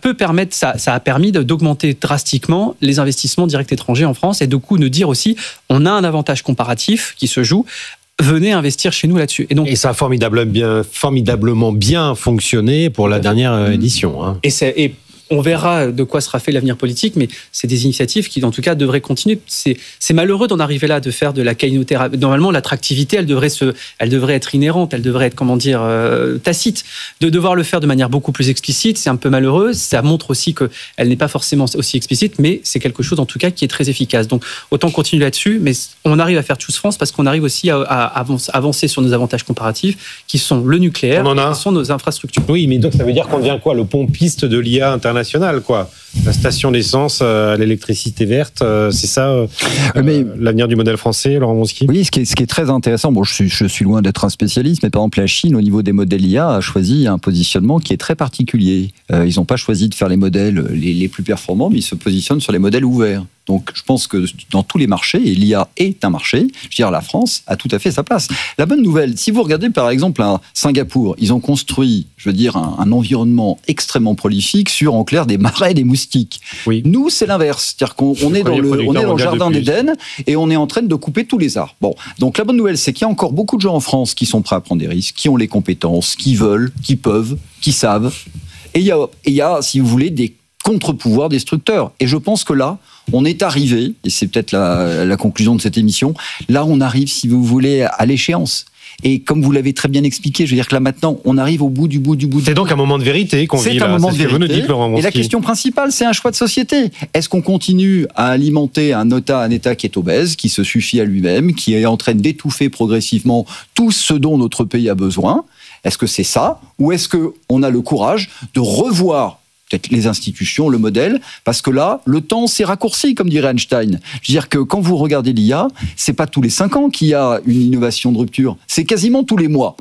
a permis d'augmenter drastiquement les investissements directs étrangers en France et de coup de dire aussi on a un avantage comparatif qui se joue. Venez investir chez nous là-dessus. Et ça a formidablement bien fonctionné pour la dernière édition. Et on verra de quoi sera fait l'avenir politique, mais c'est des initiatives qui, en tout cas, devraient continuer. C'est malheureux d'en arriver là, de faire de la keynothérapie. Normalement, l'attractivité, elle devrait être inhérente, elle devrait être, tacite. De devoir le faire de manière beaucoup plus explicite, c'est un peu malheureux. Ça montre aussi qu'elle n'est pas forcément aussi explicite, mais c'est quelque chose, en tout cas, qui est très efficace. Donc, autant continuer là-dessus, mais on arrive à faire Choose France parce qu'on arrive aussi à avancer sur nos avantages comparatifs, qui sont le nucléaire, qui sont nos infrastructures. Oui, mais donc ça veut dire qu'on devient quoi ? Le pompiste de l'IA international, quoi. La station d'essence à l'électricité verte, c'est ça l'avenir du modèle français, Laurent Wronski ? Oui, ce qui est très intéressant, je suis loin d'être un spécialiste, mais par exemple la Chine, au niveau des modèles IA, a choisi un positionnement qui est très particulier. Ils n'ont pas choisi de faire les modèles les plus performants, mais ils se positionnent sur les modèles ouverts. Donc je pense que dans tous les marchés, et l'IA est un marché, je veux dire la France a tout à fait sa place. La bonne nouvelle, si vous regardez par exemple à Singapour, ils ont construit, je veux dire, un environnement extrêmement prolifique sur, en clair, des marais et des moustiques. Oui. Nous, c'est l'inverse. C'est-à-dire qu'on est dans le jardin d'Éden et on est en train de couper tous les arbres. Bon, donc la bonne nouvelle, c'est qu'il y a encore beaucoup de gens en France qui sont prêts à prendre des risques, qui ont les compétences, qui veulent, qui peuvent, qui savent. Et il y a, si vous voulez, des contre-pouvoirs destructeurs. Et je pense que là, on est arrivé, et c'est peut-être la conclusion de cette émission, là on arrive, si vous voulez, à l'échéance. Et comme vous l'avez très bien expliqué, je veux dire que là maintenant, on arrive au bout du bout. C'est donc un moment de vérité qu'on vit là. C'est un moment de vérité. Vous nous dites, Laurent Wronski. Et la question principale, c'est un choix de société. Est-ce qu'on continue à alimenter un État qui est obèse, qui se suffit à lui-même, qui est en train d'étouffer progressivement tout ce dont notre pays a besoin ? Est-ce que c'est ça ? Ou est-ce qu'on a le courage de revoir peut-être les institutions, le modèle, parce que là, le temps s'est raccourci, comme dirait Einstein. Je veux dire que quand vous regardez l'IA, c'est pas tous les 5 ans qu'il y a une innovation de rupture, c'est quasiment tous les mois.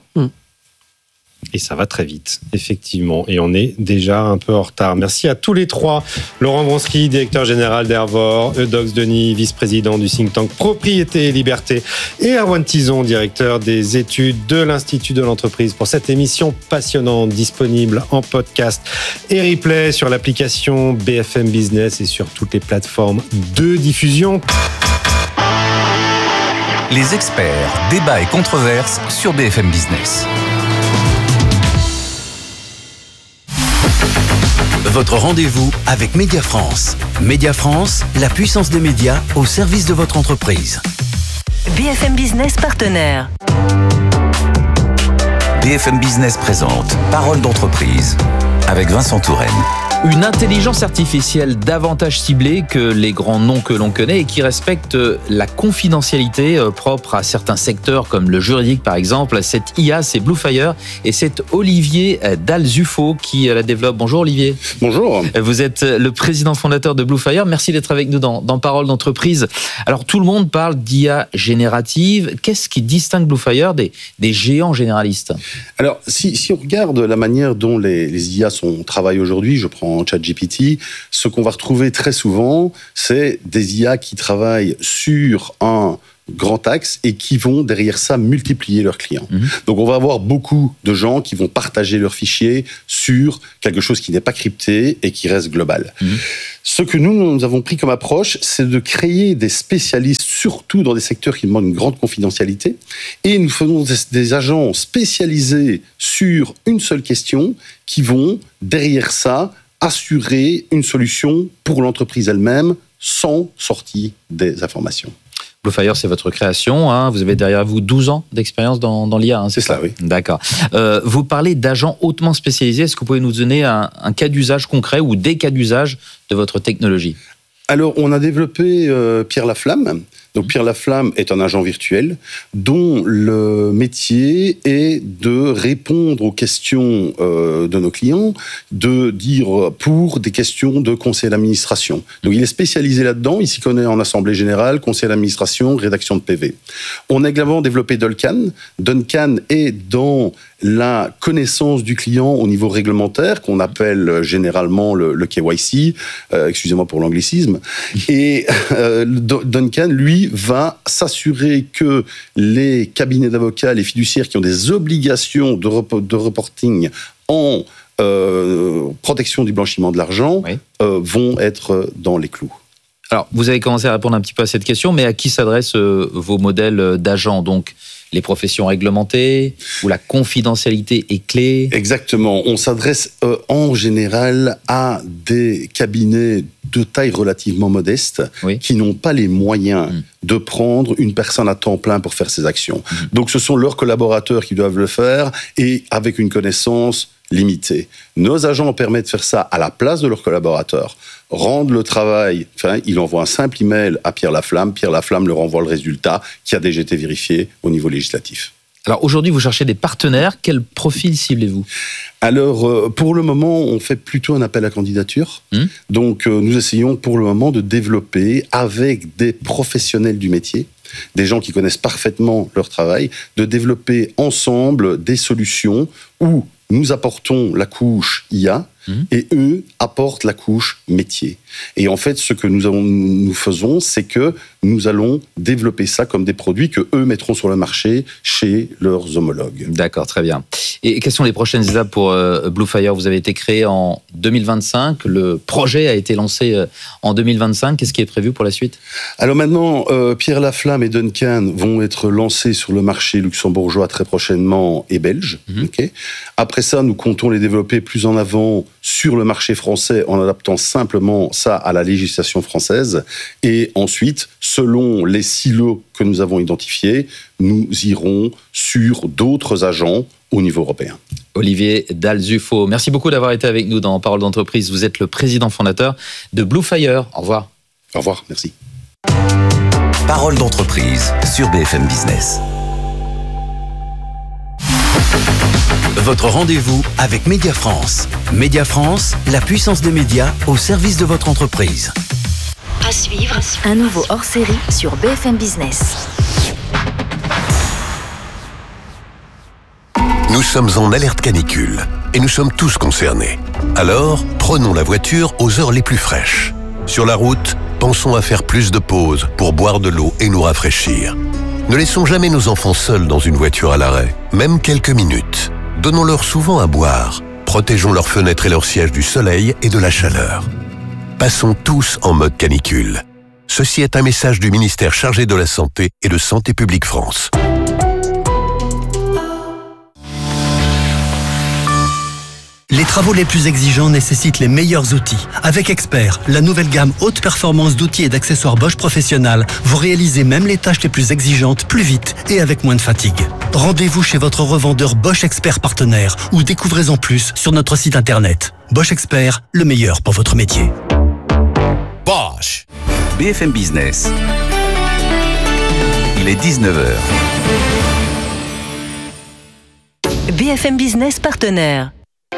Et ça va très vite, effectivement. Et on est déjà un peu en retard. Merci à tous les trois. Laurent Wronski, directeur général d'Hervor, Eudox Denis, vice-président du think tank Propriété et Liberté, et Erwan Tison, directeur des études de l'Institut de l'entreprise, pour cette émission passionnante, disponible en podcast et replay sur l'application BFM Business et sur toutes les plateformes de diffusion. Les experts, débats et controverses sur BFM Business. Votre rendez-vous avec Média France. Média France, la puissance des médias au service de votre entreprise. BFM Business partenaire. BFM Business présente Parole d'entreprise avec Vincent Touraine. Une intelligence artificielle davantage ciblée que les grands noms que l'on connaît et qui respecte la confidentialité propre à certains secteurs comme le juridique par exemple. Cette IA, c'est Bluefire et c'est Olivier Dalzufo qui la développe. Bonjour Olivier. Bonjour. Vous êtes le président fondateur de Bluefire. Merci d'être avec nous dans Parole d'entreprise. Alors tout le monde parle d'IA générative. Qu'est-ce qui distingue Bluefire des géants généralistes ? Alors si on regarde la manière dont les IA travaillent aujourd'hui, je prends ChatGPT, ce qu'on va retrouver très souvent, c'est des IA qui travaillent sur un grand axe et qui vont derrière ça multiplier leurs clients. Donc on va avoir beaucoup de gens qui vont partager leurs fichiers sur quelque chose qui n'est pas crypté et qui reste global. Ce que nous avons pris comme approche, c'est de créer des spécialistes, surtout dans des secteurs qui demandent une grande confidentialité, et nous faisons des agents spécialisés sur une seule question qui vont derrière ça assurer une solution pour l'entreprise elle-même sans sortie des informations. Bluefire, c'est votre création. Hein. Vous avez derrière vous 12 ans d'expérience dans l'IA. Hein, c'est ça, oui. D'accord. Vous parlez d'agents hautement spécialisés. Est-ce que vous pouvez nous donner un cas d'usage concret ou des cas d'usage de votre technologie ? Alors, on a développé Pierre Laflamme. Donc, Pierre Laflamme est un agent virtuel dont le métier est de répondre aux questions de nos clients, de dire pour des questions de conseil d'administration. Donc, il est spécialisé là-dedans. Il s'y connaît en assemblée générale, conseil d'administration, rédaction de PV. On a également développé Duncan. Duncan est dans la connaissance du client au niveau réglementaire, qu'on appelle généralement le KYC, excusez-moi pour l'anglicisme. Et Duncan, lui, va s'assurer que les cabinets d'avocats, les fiduciaires qui ont des obligations de reporting en protection du blanchiment de l'argent, vont être dans les clous. Alors, vous avez commencé à répondre un petit peu à cette question, mais à qui s'adressent vos modèles d'agents ? Donc, les professions réglementées, où la confidentialité est clé ? Exactement. On s'adresse en général à des cabinets de taille relativement modeste qui n'ont pas les moyens de prendre une personne à temps plein pour faire ces actions. Donc, ce sont leurs collaborateurs qui doivent le faire et avec une connaissance limitée. Nos agents permettent de faire ça à la place de leurs collaborateurs, rendent le travail, il envoie un simple email à Pierre Laflamme leur envoie le résultat qui a déjà été vérifié au niveau législatif. Alors aujourd'hui, vous cherchez des partenaires. Quel profil ciblez-vous ? Alors, pour le moment, on fait plutôt un appel à candidature. Donc, nous essayons pour le moment de développer avec des professionnels du métier, des gens qui connaissent parfaitement leur travail, de développer ensemble des solutions où nous apportons la couche IA et eux apportent la couche métier. Et en fait, ce que nous faisons, c'est que nous allons développer ça comme des produits que eux mettront sur le marché chez leurs homologues. D'accord, très bien. Et quelles sont les prochaines étapes pour Bluefire ? Vous avez été créé en 2025, le projet a été lancé en 2025. Qu'est-ce qui est prévu pour la suite ? Alors maintenant, Pierre Laflamme et Duncan vont être lancés sur le marché luxembourgeois très prochainement et belge. Okay. Après ça, nous comptons les développer plus en avant sur le marché français en adaptant simplement ça à la législation française. Et ensuite, selon les silos que nous avons identifiés, nous irons sur d'autres agents au niveau européen. Olivier Dalzufo, merci beaucoup d'avoir été avec nous dans Parole d'entreprise. Vous êtes le président fondateur de Bluefire. Au revoir. Au revoir, merci. Parole d'entreprise sur BFM Business. Votre rendez-vous avec Média France. Média France, la puissance des médias au service de votre entreprise. À suivre, un nouveau hors-série sur BFM Business. Nous sommes en alerte canicule et nous sommes tous concernés. Alors, prenons la voiture aux heures les plus fraîches. Sur la route, pensons à faire plus de pauses pour boire de l'eau et nous rafraîchir. Ne laissons jamais nos enfants seuls dans une voiture à l'arrêt, même quelques minutes. Donnons-leur souvent à boire. Protégeons leurs fenêtres et leurs sièges du soleil et de la chaleur. Passons tous en mode canicule. Ceci est un message du ministère chargé de la Santé et de Santé publique France. Les travaux les plus exigeants nécessitent les meilleurs outils. Avec Expert, la nouvelle gamme haute performance d'outils et d'accessoires Bosch Professionnal, vous réalisez même les tâches les plus exigeantes plus vite et avec moins de fatigue. Rendez-vous chez votre revendeur Bosch Expert partenaire ou découvrez-en plus sur notre site internet. Bosch Expert, le meilleur pour votre métier. Bosch. BFM Business. Il est 19h. BFM Business partenaire.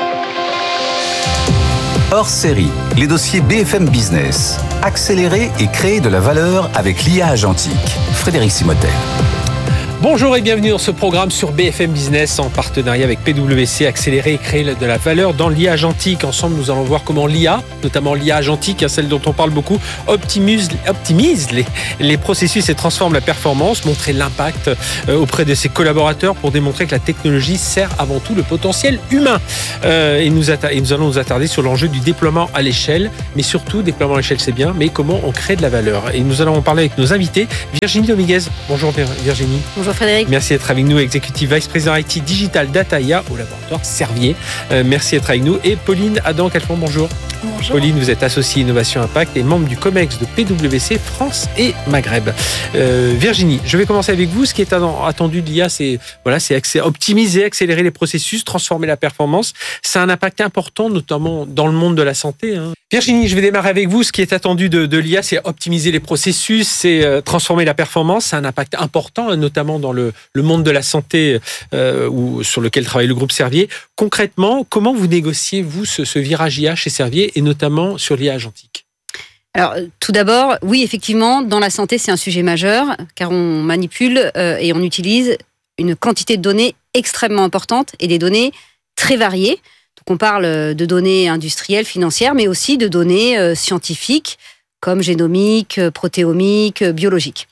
Hors série, les dossiers BFM Business. Accélérer et créer de la valeur avec l'IA agentique. Frédéric Simotel. Bonjour et bienvenue dans ce programme sur BFM Business en partenariat avec PwC, accélérer et créer de la valeur dans l'IA agentique. Ensemble, nous allons voir comment l'IA, notamment l'IA agentique, celle dont on parle beaucoup, optimise les processus et transforme la performance, montrer l'impact auprès de ses collaborateurs pour démontrer que la technologie sert avant tout le potentiel humain. Et nous allons nous attarder sur l'enjeu du déploiement à l'échelle, mais surtout, déploiement à l'échelle c'est bien, mais comment on crée de la valeur. Et nous allons en parler avec nos invités. Virginie Dominguez. Bonjour Virginie. Bonjour Frédéric. Merci d'être avec nous, Executive Vice President IT Digital Data IA au laboratoire Servier. Merci d'être avec nous. Et Pauline Adam-Calfon, bonjour. Bonjour. Pauline, vous êtes associée Innovation Impact et membre du COMEX de PwC France et Maghreb. Virginie, je vais commencer avec vous. Ce qui est attendu de l'IA, c'est optimiser, accélérer les processus, transformer la performance. C'est un impact important, notamment dans le monde de la santé. Virginie, je vais démarrer avec vous. Ce qui est attendu de l'IA, c'est optimiser les processus, c'est transformer la performance. C'est un impact important, notamment dans le monde de la santé sur lequel travaille le groupe Servier. Concrètement, comment vous négociez, vous, ce virage IA chez Servier et notamment sur l'IA agentique? Alors, tout d'abord, oui, effectivement, dans la santé, c'est un sujet majeur, car on manipule et on utilise une quantité de données extrêmement importante et des données très variées. Donc, on parle de données industrielles, financières, mais aussi de données scientifiques, comme génomiques, protéomiques, biologiques.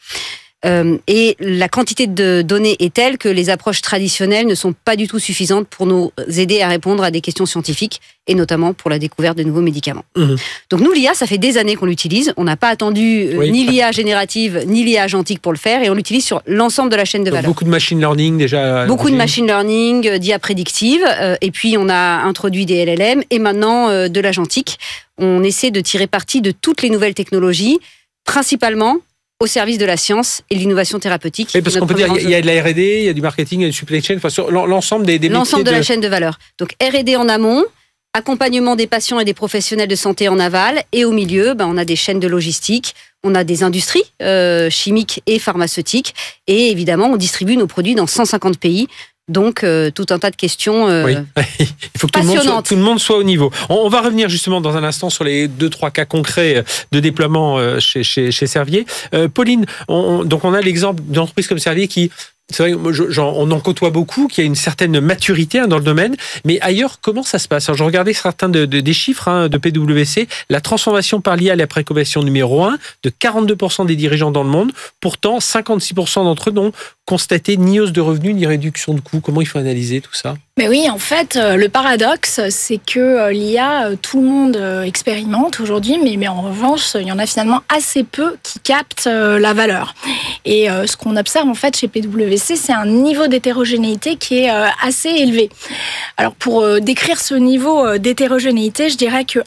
Et la quantité de données est telle que les approches traditionnelles ne sont pas du tout suffisantes pour nous aider à répondre à des questions scientifiques et notamment pour la découverte de nouveaux médicaments. Donc nous, l'IA, ça fait des années qu'on l'utilise. On n'a pas attendu ni l'IA générative ni l'IA agentique pour le faire et on l'utilise sur l'ensemble de la chaîne de valeur. Beaucoup de machine learning déjà. Beaucoup de machine learning, d'IA prédictive et puis on a introduit des LLM et maintenant de l'agentique. On essaie de tirer parti de toutes les nouvelles technologies, principalement au service de la science et de l'innovation thérapeutique. Oui, parce qu'on peut dire qu'il y a de la R&D, il y a du marketing, il y a du supply chain, enfin sur l'ensemble des métiers. L'ensemble de la chaîne de valeur. Donc R&D en amont, accompagnement des patients et des professionnels de santé en aval, et au milieu, on a des chaînes de logistique, on a des industries chimiques et pharmaceutiques, et évidemment, on distribue nos produits dans 150 pays. Donc, tout un tas de questions il faut que tout le monde soit au niveau. On va revenir justement dans un instant sur les 2-3 cas concrets de déploiement chez Servier. Pauline, on a l'exemple d'entreprises comme Servier qui... C'est vrai, on en côtoie beaucoup, qui a une certaine maturité dans le domaine, mais ailleurs, comment ça se passe? Alors, je regardais certains des chiffres de PwC, la transformation par l'IA est la préoccupation numéro 1 de 42% des dirigeants dans le monde. Pourtant, 56% d'entre eux n'ont constaté ni hausse de revenus, ni réduction de coûts. Comment il faut analyser tout ça? Mais oui, en fait, le paradoxe, c'est que l'IA, tout le monde expérimente aujourd'hui, mais en revanche, il y en a finalement assez peu qui captent la valeur. Et ce qu'on observe en fait chez PwC, c'est un niveau d'hétérogénéité qui est assez élevé. Alors pour décrire ce niveau d'hétérogénéité, je dirais que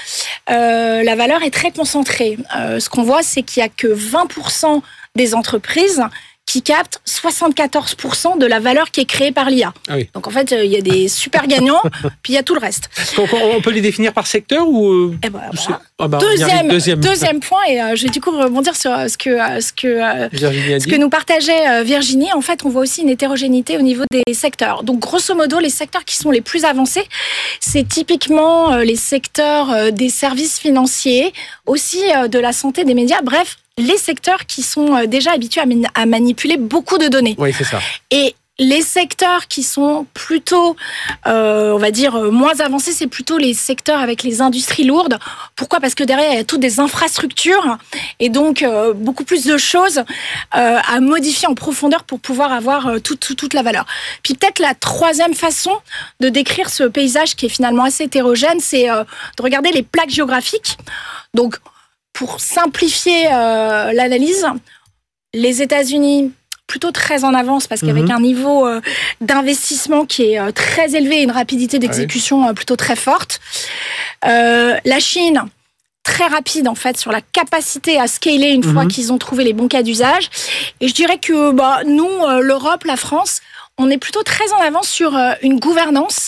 la valeur est très concentrée. Ce qu'on voit, c'est qu'il n'y a que 20% des entreprises qui captent 74% de la valeur qui est créée par l'IA. Ah oui. Donc en fait, il y a des super gagnants, puis il y a tout le reste. On peut les définir par secteur ou Deuxième point, et je vais du coup rebondir sur ce que nous partageait Virginie. En fait, on voit aussi une hétérogénéité au niveau des secteurs. Donc grosso modo, les secteurs qui sont les plus avancés, c'est typiquement les secteurs des services financiers, aussi de la santé, des médias, bref, les secteurs qui sont déjà habitués à manipuler beaucoup de données. Oui, c'est ça. Et les secteurs qui sont plutôt, on va dire, moins avancés, c'est plutôt les secteurs avec les industries lourdes. Pourquoi ? Parce que derrière, il y a toutes des infrastructures et donc beaucoup plus de choses à modifier en profondeur pour pouvoir avoir toute la valeur. Puis peut-être la troisième façon de décrire ce paysage qui est finalement assez hétérogène, c'est de regarder les plaques géographiques. Donc, pour simplifier l'analyse, les États-Unis, plutôt très en avance parce qu'avec un niveau d'investissement qui est très élevé et une rapidité d'exécution plutôt très forte. La Chine, très rapide en fait sur la capacité à scaler une fois qu'ils ont trouvé les bons cas d'usage. Et je dirais que nous, l'Europe, la France, on est plutôt très en avance sur une gouvernance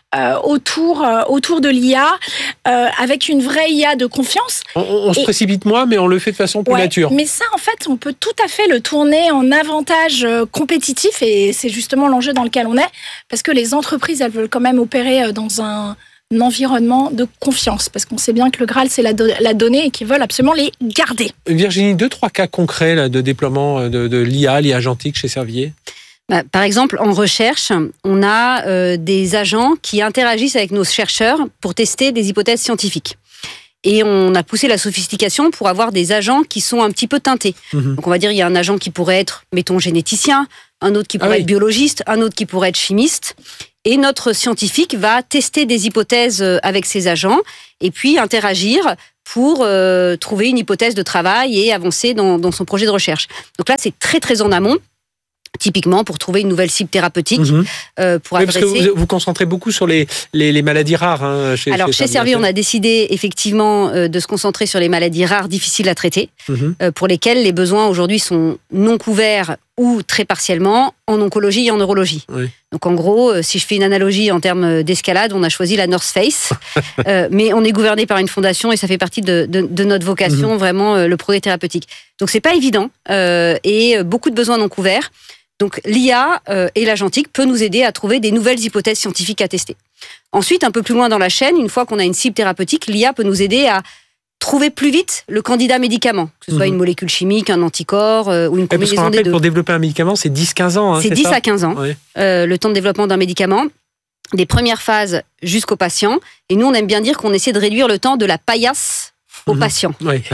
autour de l'IA, avec une vraie IA de confiance. On se précipite moins, mais on le fait de façon plus nature. Mais ça, en fait, on peut tout à fait le tourner en avantage compétitif, et c'est justement l'enjeu dans lequel on est, parce que les entreprises, elles veulent quand même opérer dans un environnement de confiance, parce qu'on sait bien que le Graal, c'est la donnée, et qu'ils veulent absolument les garder. Virginie, 2-3 cas concrets là, de déploiement de l'IA agentique chez Servier. Par exemple, en recherche, on a des agents qui interagissent avec nos chercheurs pour tester des hypothèses scientifiques. Et on a poussé la sophistication pour avoir des agents qui sont un petit peu teintés. Donc on va dire, il y a un agent qui pourrait être, mettons, généticien, un autre qui pourrait être biologiste, un autre qui pourrait être chimiste. Et notre scientifique va tester des hypothèses avec ces agents et puis interagir pour trouver une hypothèse de travail et avancer dans son projet de recherche. Donc là, c'est très, très en amont. Typiquement pour trouver une nouvelle cible thérapeutique, pour adresser... Parce que vous concentrez beaucoup sur les maladies rares. Alors, chez Servier, on a décidé effectivement de se concentrer sur les maladies rares difficiles à traiter, pour lesquelles les besoins aujourd'hui sont non couverts ou très partiellement en oncologie et en neurologie. Donc en gros, si je fais une analogie en termes d'escalade, on a choisi la North Face, mais on est gouverné par une fondation et ça fait partie de notre vocation, vraiment le progrès thérapeutique. Donc c'est pas évident et beaucoup de besoins non couverts. Donc l'IA et l'agentique peut nous aider à trouver des nouvelles hypothèses scientifiques à tester. Ensuite, un peu plus loin dans la chaîne, une fois qu'on a une cible thérapeutique, l'IA peut nous aider à trouver plus vite le candidat médicament, que ce soit une molécule chimique, un anticorps ou une combinaison des deux. Pour développer un médicament, c'est 10-15 ans. C'est 10 à 15 ans, le temps de développement d'un médicament, des premières phases jusqu'au patient. Et nous, on aime bien dire qu'on essaie de réduire le temps de la paillasse au patient.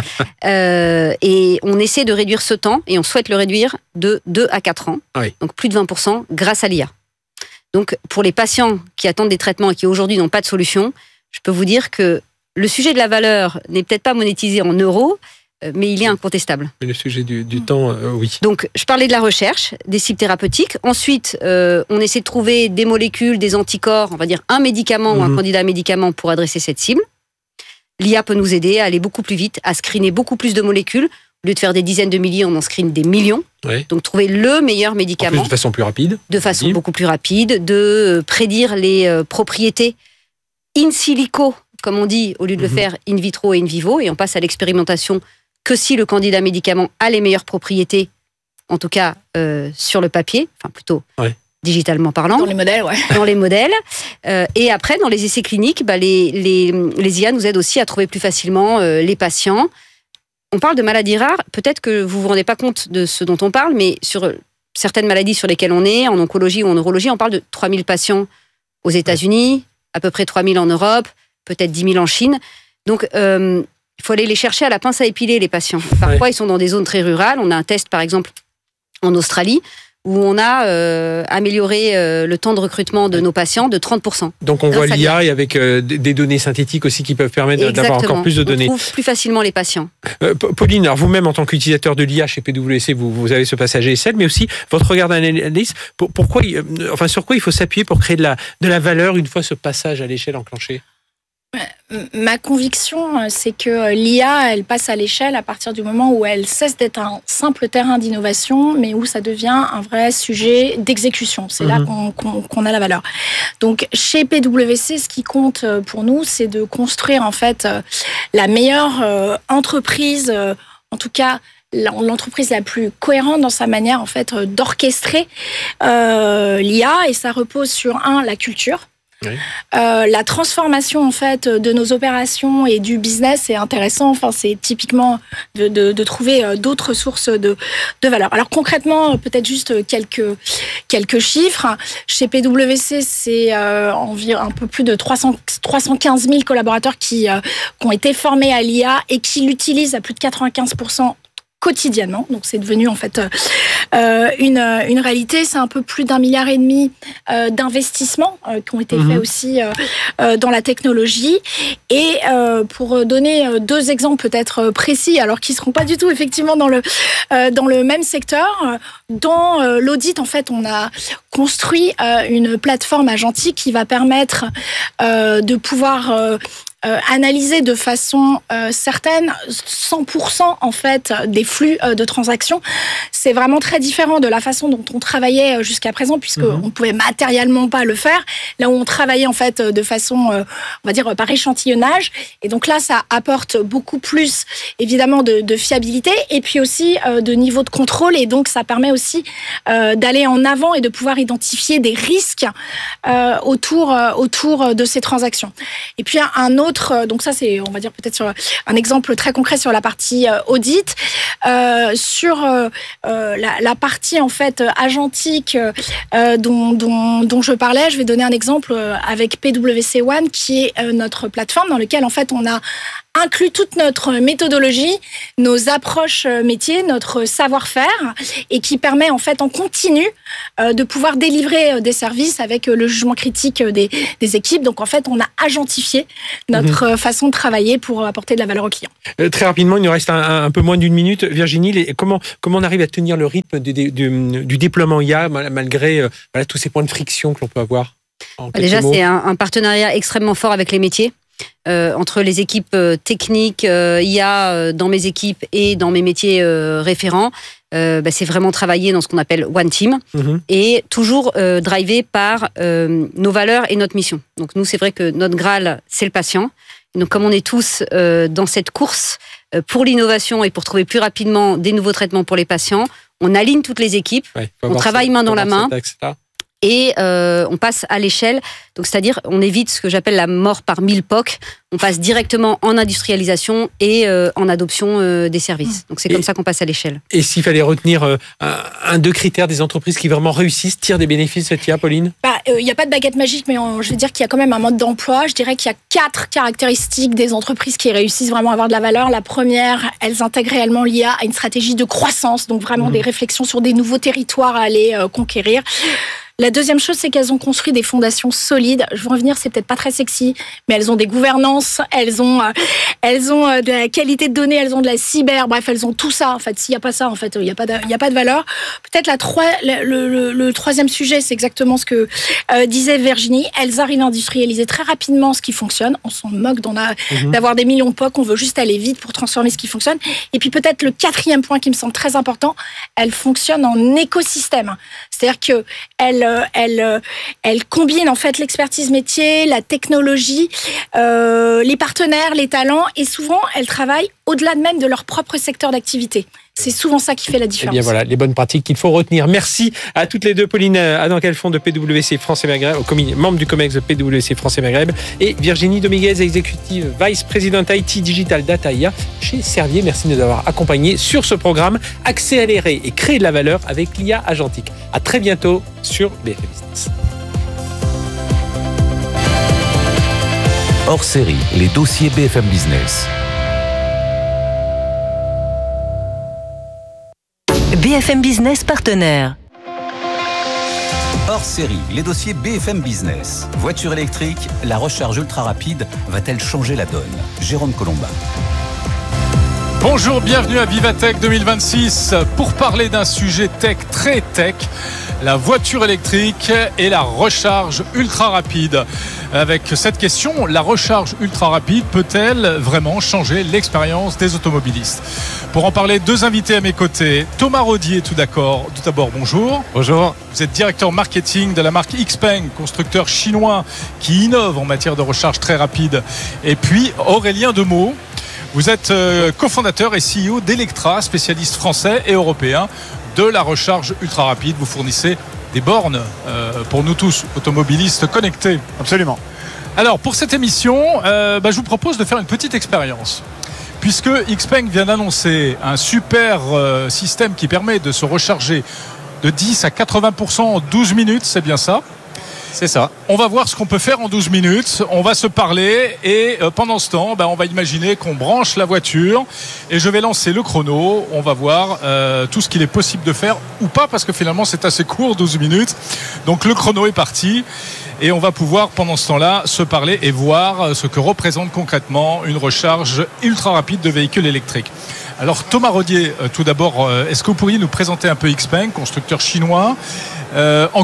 Et on essaie de réduire ce temps, et on souhaite le réduire de 2 à 4 ans, donc plus de 20% grâce à l'IA. Donc pour les patients qui attendent des traitements et qui aujourd'hui n'ont pas de solution, je peux vous dire que le sujet de la valeur n'est peut-être pas monétisé en euros, mais il est incontestable. Mais le sujet du temps, oui. Donc, je parlais de la recherche, des cibles thérapeutiques. Ensuite, on essaie de trouver des molécules, des anticorps, on va dire un médicament ou un candidat médicament pour adresser cette cible. L'IA peut nous aider à aller beaucoup plus vite, à screener beaucoup plus de molécules. Au lieu de faire des dizaines de milliers, on en screen des millions. Donc, trouver le meilleur médicament. En plus, de façon plus rapide. De façon beaucoup plus rapide, de prédire les propriétés in silico, comme on dit, au lieu de le faire in vitro et in vivo, et on passe à l'expérimentation que si le candidat médicament a les meilleures propriétés, en tout cas sur le papier, enfin plutôt digitalement parlant. Dans les modèles, Dans les modèles. Et après, dans les essais cliniques, les IA nous aident aussi à trouver plus facilement les patients. On parle de maladies rares, peut-être que vous ne vous rendez pas compte de ce dont on parle, mais sur certaines maladies sur lesquelles on est, en oncologie ou en neurologie, on parle de 3000 patients aux États-Unis, à peu près 3000 en Europe, peut-être 10 000 en Chine. Donc, il faut aller les chercher à la pince à épiler, les patients. Parfois, ils sont dans des zones très rurales. On a un test, par exemple, en Australie, où on a amélioré le temps de recrutement de nos patients de 30%. Donc, on voit l'IA et avec des données synthétiques aussi qui peuvent permettre d'avoir encore plus de données. On trouve plus facilement les patients. Pauline, alors vous-même, en tant qu'utilisateur de l'IA chez PwC, vous avez ce passage ESL, mais aussi votre regard d'analyse. Sur quoi il faut s'appuyer pour créer de la valeur une fois ce passage à l'échelle enclenché ? Ma conviction, c'est que l'IA, elle passe à l'échelle à partir du moment où elle cesse d'être un simple terrain d'innovation, mais où ça devient un vrai sujet d'exécution. C'est là qu'on a la valeur. Donc, chez PwC, ce qui compte pour nous, c'est de construire en fait la meilleure entreprise, en tout cas l'entreprise la plus cohérente dans sa manière en fait d'orchestrer l'IA, et ça repose sur la culture. La transformation en fait de nos opérations et du business est intéressant. Enfin, c'est typiquement de trouver d'autres sources de valeur. Alors concrètement, peut-être juste quelques chiffres. Chez PwC, c'est environ un peu plus de 315 000 collaborateurs qui ont été formés à l'IA et qui l'utilisent à plus de 95% quotidiennement. Donc c'est devenu en fait une réalité. C'est un peu plus d'1,5 milliard d'investissements qui ont été faits aussi dans la technologie. Et pour donner 2 exemples peut-être précis, alors qui ne seront pas du tout effectivement dans le même secteur, dans l'audit, en fait, on a construit une plateforme agentique qui va permettre de pouvoir analyser de façon certaine 100% en fait des flux de transactions. C'est vraiment très différent de la façon dont on travaillait jusqu'à présent, puisque on ne pouvait matériellement pas le faire. Là où on travaillait en fait de façon, on va dire, par échantillonnage. Et donc là, ça apporte beaucoup plus, évidemment, de fiabilité et puis aussi de niveau de contrôle. Et donc, ça permet aussi d'aller en avant et de pouvoir identifier des risques autour de ces transactions. Et puis, un autre, donc ça, c'est, on va dire, peut-être sur un exemple très concret sur la partie audit. Sur la partie, en fait, agentique dont je parlais, je vais donner un exemple avec PwC One, qui est notre plateforme dans laquelle, en fait, on a inclut toute notre méthodologie, nos approches métiers, notre savoir-faire, et qui permet en fait en continu de pouvoir délivrer des services avec le jugement critique des équipes. Donc en fait, on a agentifié notre façon de travailler pour apporter de la valeur aux clients. Très rapidement, il nous reste un peu moins d'une minute. Virginie, comment on arrive à tenir le rythme du déploiement IA malgré tous ces points de friction que l'on peut avoir? Déjà, c'est un partenariat extrêmement fort avec les métiers. Entre les équipes techniques, IA dans mes équipes et dans mes métiers référents, c'est vraiment travailler dans ce qu'on appelle One Team et toujours drivé par nos valeurs et notre mission. Donc nous, c'est vrai que notre Graal, c'est le patient. Donc comme on est tous dans cette course pour l'innovation et pour trouver plus rapidement des nouveaux traitements pour les patients, on aligne toutes les équipes, on travaille main dans la main. Et on passe à l'échelle, donc c'est-à-dire on évite ce que j'appelle la mort par mille POC. On passe directement en industrialisation et en adoption des services. Donc c'est comme ça qu'on passe à l'échelle. Et s'il fallait retenir deux critères des entreprises qui vraiment réussissent, tirent des bénéfices de cette IA, Pauline? Il n'y a pas de baguette magique, mais je veux dire qu'il y a quand même un mode d'emploi. Je dirais qu'il y a 4 caractéristiques des entreprises qui réussissent vraiment à avoir de la valeur. La première, elles intègrent réellement l'IA à une stratégie de croissance, donc vraiment des réflexions sur des nouveaux territoires à aller conquérir. La deuxième chose, c'est qu'elles ont construit des fondations solides. Je vais en venir, c'est peut-être pas très sexy, mais elles ont des gouvernances, elles ont de la qualité de données, elles ont de la cyber, bref, elles ont tout ça. En fait, s'il n'y a pas ça, en fait, il n'y a pas de valeur. Peut-être le troisième sujet, c'est exactement ce que disait Virginie. Elles arrivent à industrialiser très rapidement ce qui fonctionne. On s'en moque d'avoir des millions de POC, on veut juste aller vite pour transformer ce qui fonctionne. Et puis peut-être le quatrième point qui me semble très important, elles fonctionnent en écosystème. C'est-à-dire que elle combine en fait l'expertise métier, la technologie, les partenaires, les talents, et souvent elles travaillent au-delà même de leur propre secteur d'activité. C'est souvent ça qui fait la différence. Et bien voilà, les bonnes pratiques qu'il faut retenir. Merci à toutes les deux, Pauline Adam-Calfon de PwC France et Maghreb, membre du COMEX de PwC France et Maghreb, et Virginie Dominguez, exécutive vice-présidente IT Digital Data IA chez Servier. Merci de nous avoir accompagnés sur ce programme accélérer et créer de la valeur avec l'IA agentique. À très bientôt sur BFM Business. Hors série, les dossiers BFM Business. BFM Business partenaire. Hors série, les dossiers BFM Business. Voiture électrique, la recharge ultra rapide va-t-elle changer la donne? Jérôme Colombin. Bonjour, bienvenue à Vivatech 2026 pour parler d'un sujet tech, très tech, la voiture électrique et la recharge ultra rapide. Avec cette question, la recharge ultra rapide peut-elle vraiment changer l'expérience des automobilistes? Pour en parler, deux invités à mes côtés. Thomas Rodier, tout d'abord, bonjour. Bonjour. Vous êtes directeur marketing de la marque XPeng, constructeur chinois qui innove en matière de recharge très rapide. Et puis Aurélien Demeaux, vous êtes cofondateur et CEO d'Electra, spécialiste français et européen de la recharge ultra rapide. Vous fournissez des bornes pour nous tous, automobilistes connectés. Absolument. Alors, pour cette émission, je vous propose de faire une petite expérience. Puisque XPeng vient d'annoncer un super système qui permet de se recharger de 10 à 80% en 12 minutes, c'est bien ça? C'est ça. On va voir ce qu'on peut faire en 12 minutes. On va se parler et pendant ce temps, on va imaginer qu'on branche la voiture et je vais lancer le chrono. On va voir tout ce qu'il est possible de faire ou pas parce que finalement c'est assez court, 12 minutes. Donc le chrono est parti et on va pouvoir pendant ce temps-là se parler et voir ce que représente concrètement une recharge ultra rapide de véhicules électriques. Alors Thomas Rodier, tout d'abord, est-ce que vous pourriez nous présenter un peu XPeng, constructeur chinois, encore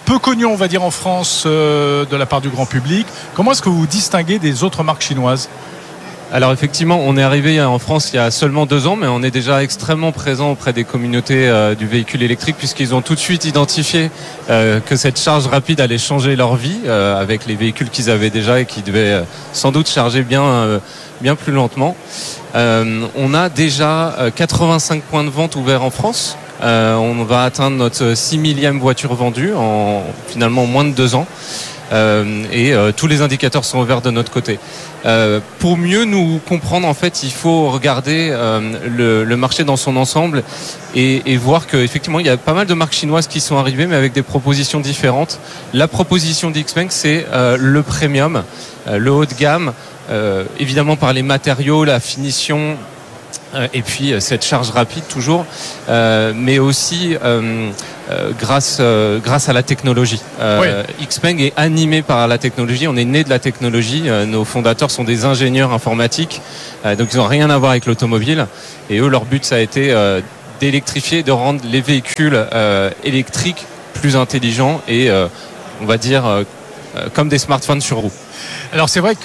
peu connu, on va dire, en France de la part du grand public. Comment est-ce que vous vous distinguez des autres marques chinoises ? Alors effectivement, on est arrivé en France il y a seulement 2 ans, mais on est déjà extrêmement présent auprès des communautés du véhicule électrique, puisqu'ils ont tout de suite identifié que cette charge rapide allait changer leur vie avec les véhicules qu'ils avaient déjà et qui devaient sans doute charger bien plus lentement. On a déjà 85 points de vente ouverts en France. On va atteindre notre 6 millième voiture vendue en finalement moins de 2 ans. Tous les indicateurs sont ouverts de notre côté. Pour mieux nous comprendre, en fait, il faut regarder le marché dans son ensemble et voir qu'effectivement, il y a pas mal de marques chinoises qui sont arrivées, mais avec des propositions différentes. La proposition d'Xpeng, c'est le premium, le haut de gamme, évidemment par les matériaux, la finition, et puis cette charge rapide toujours, mais aussi grâce à la technologie. Oui. Xpeng est animé par la technologie, on est né de la technologie, nos fondateurs sont des ingénieurs informatiques, donc ils n'ont rien à voir avec l'automobile, et eux, leur but, ça a été d'électrifier, de rendre les véhicules électriques plus intelligents et, on va dire, comme des smartphones sur roues. Alors c'est vrai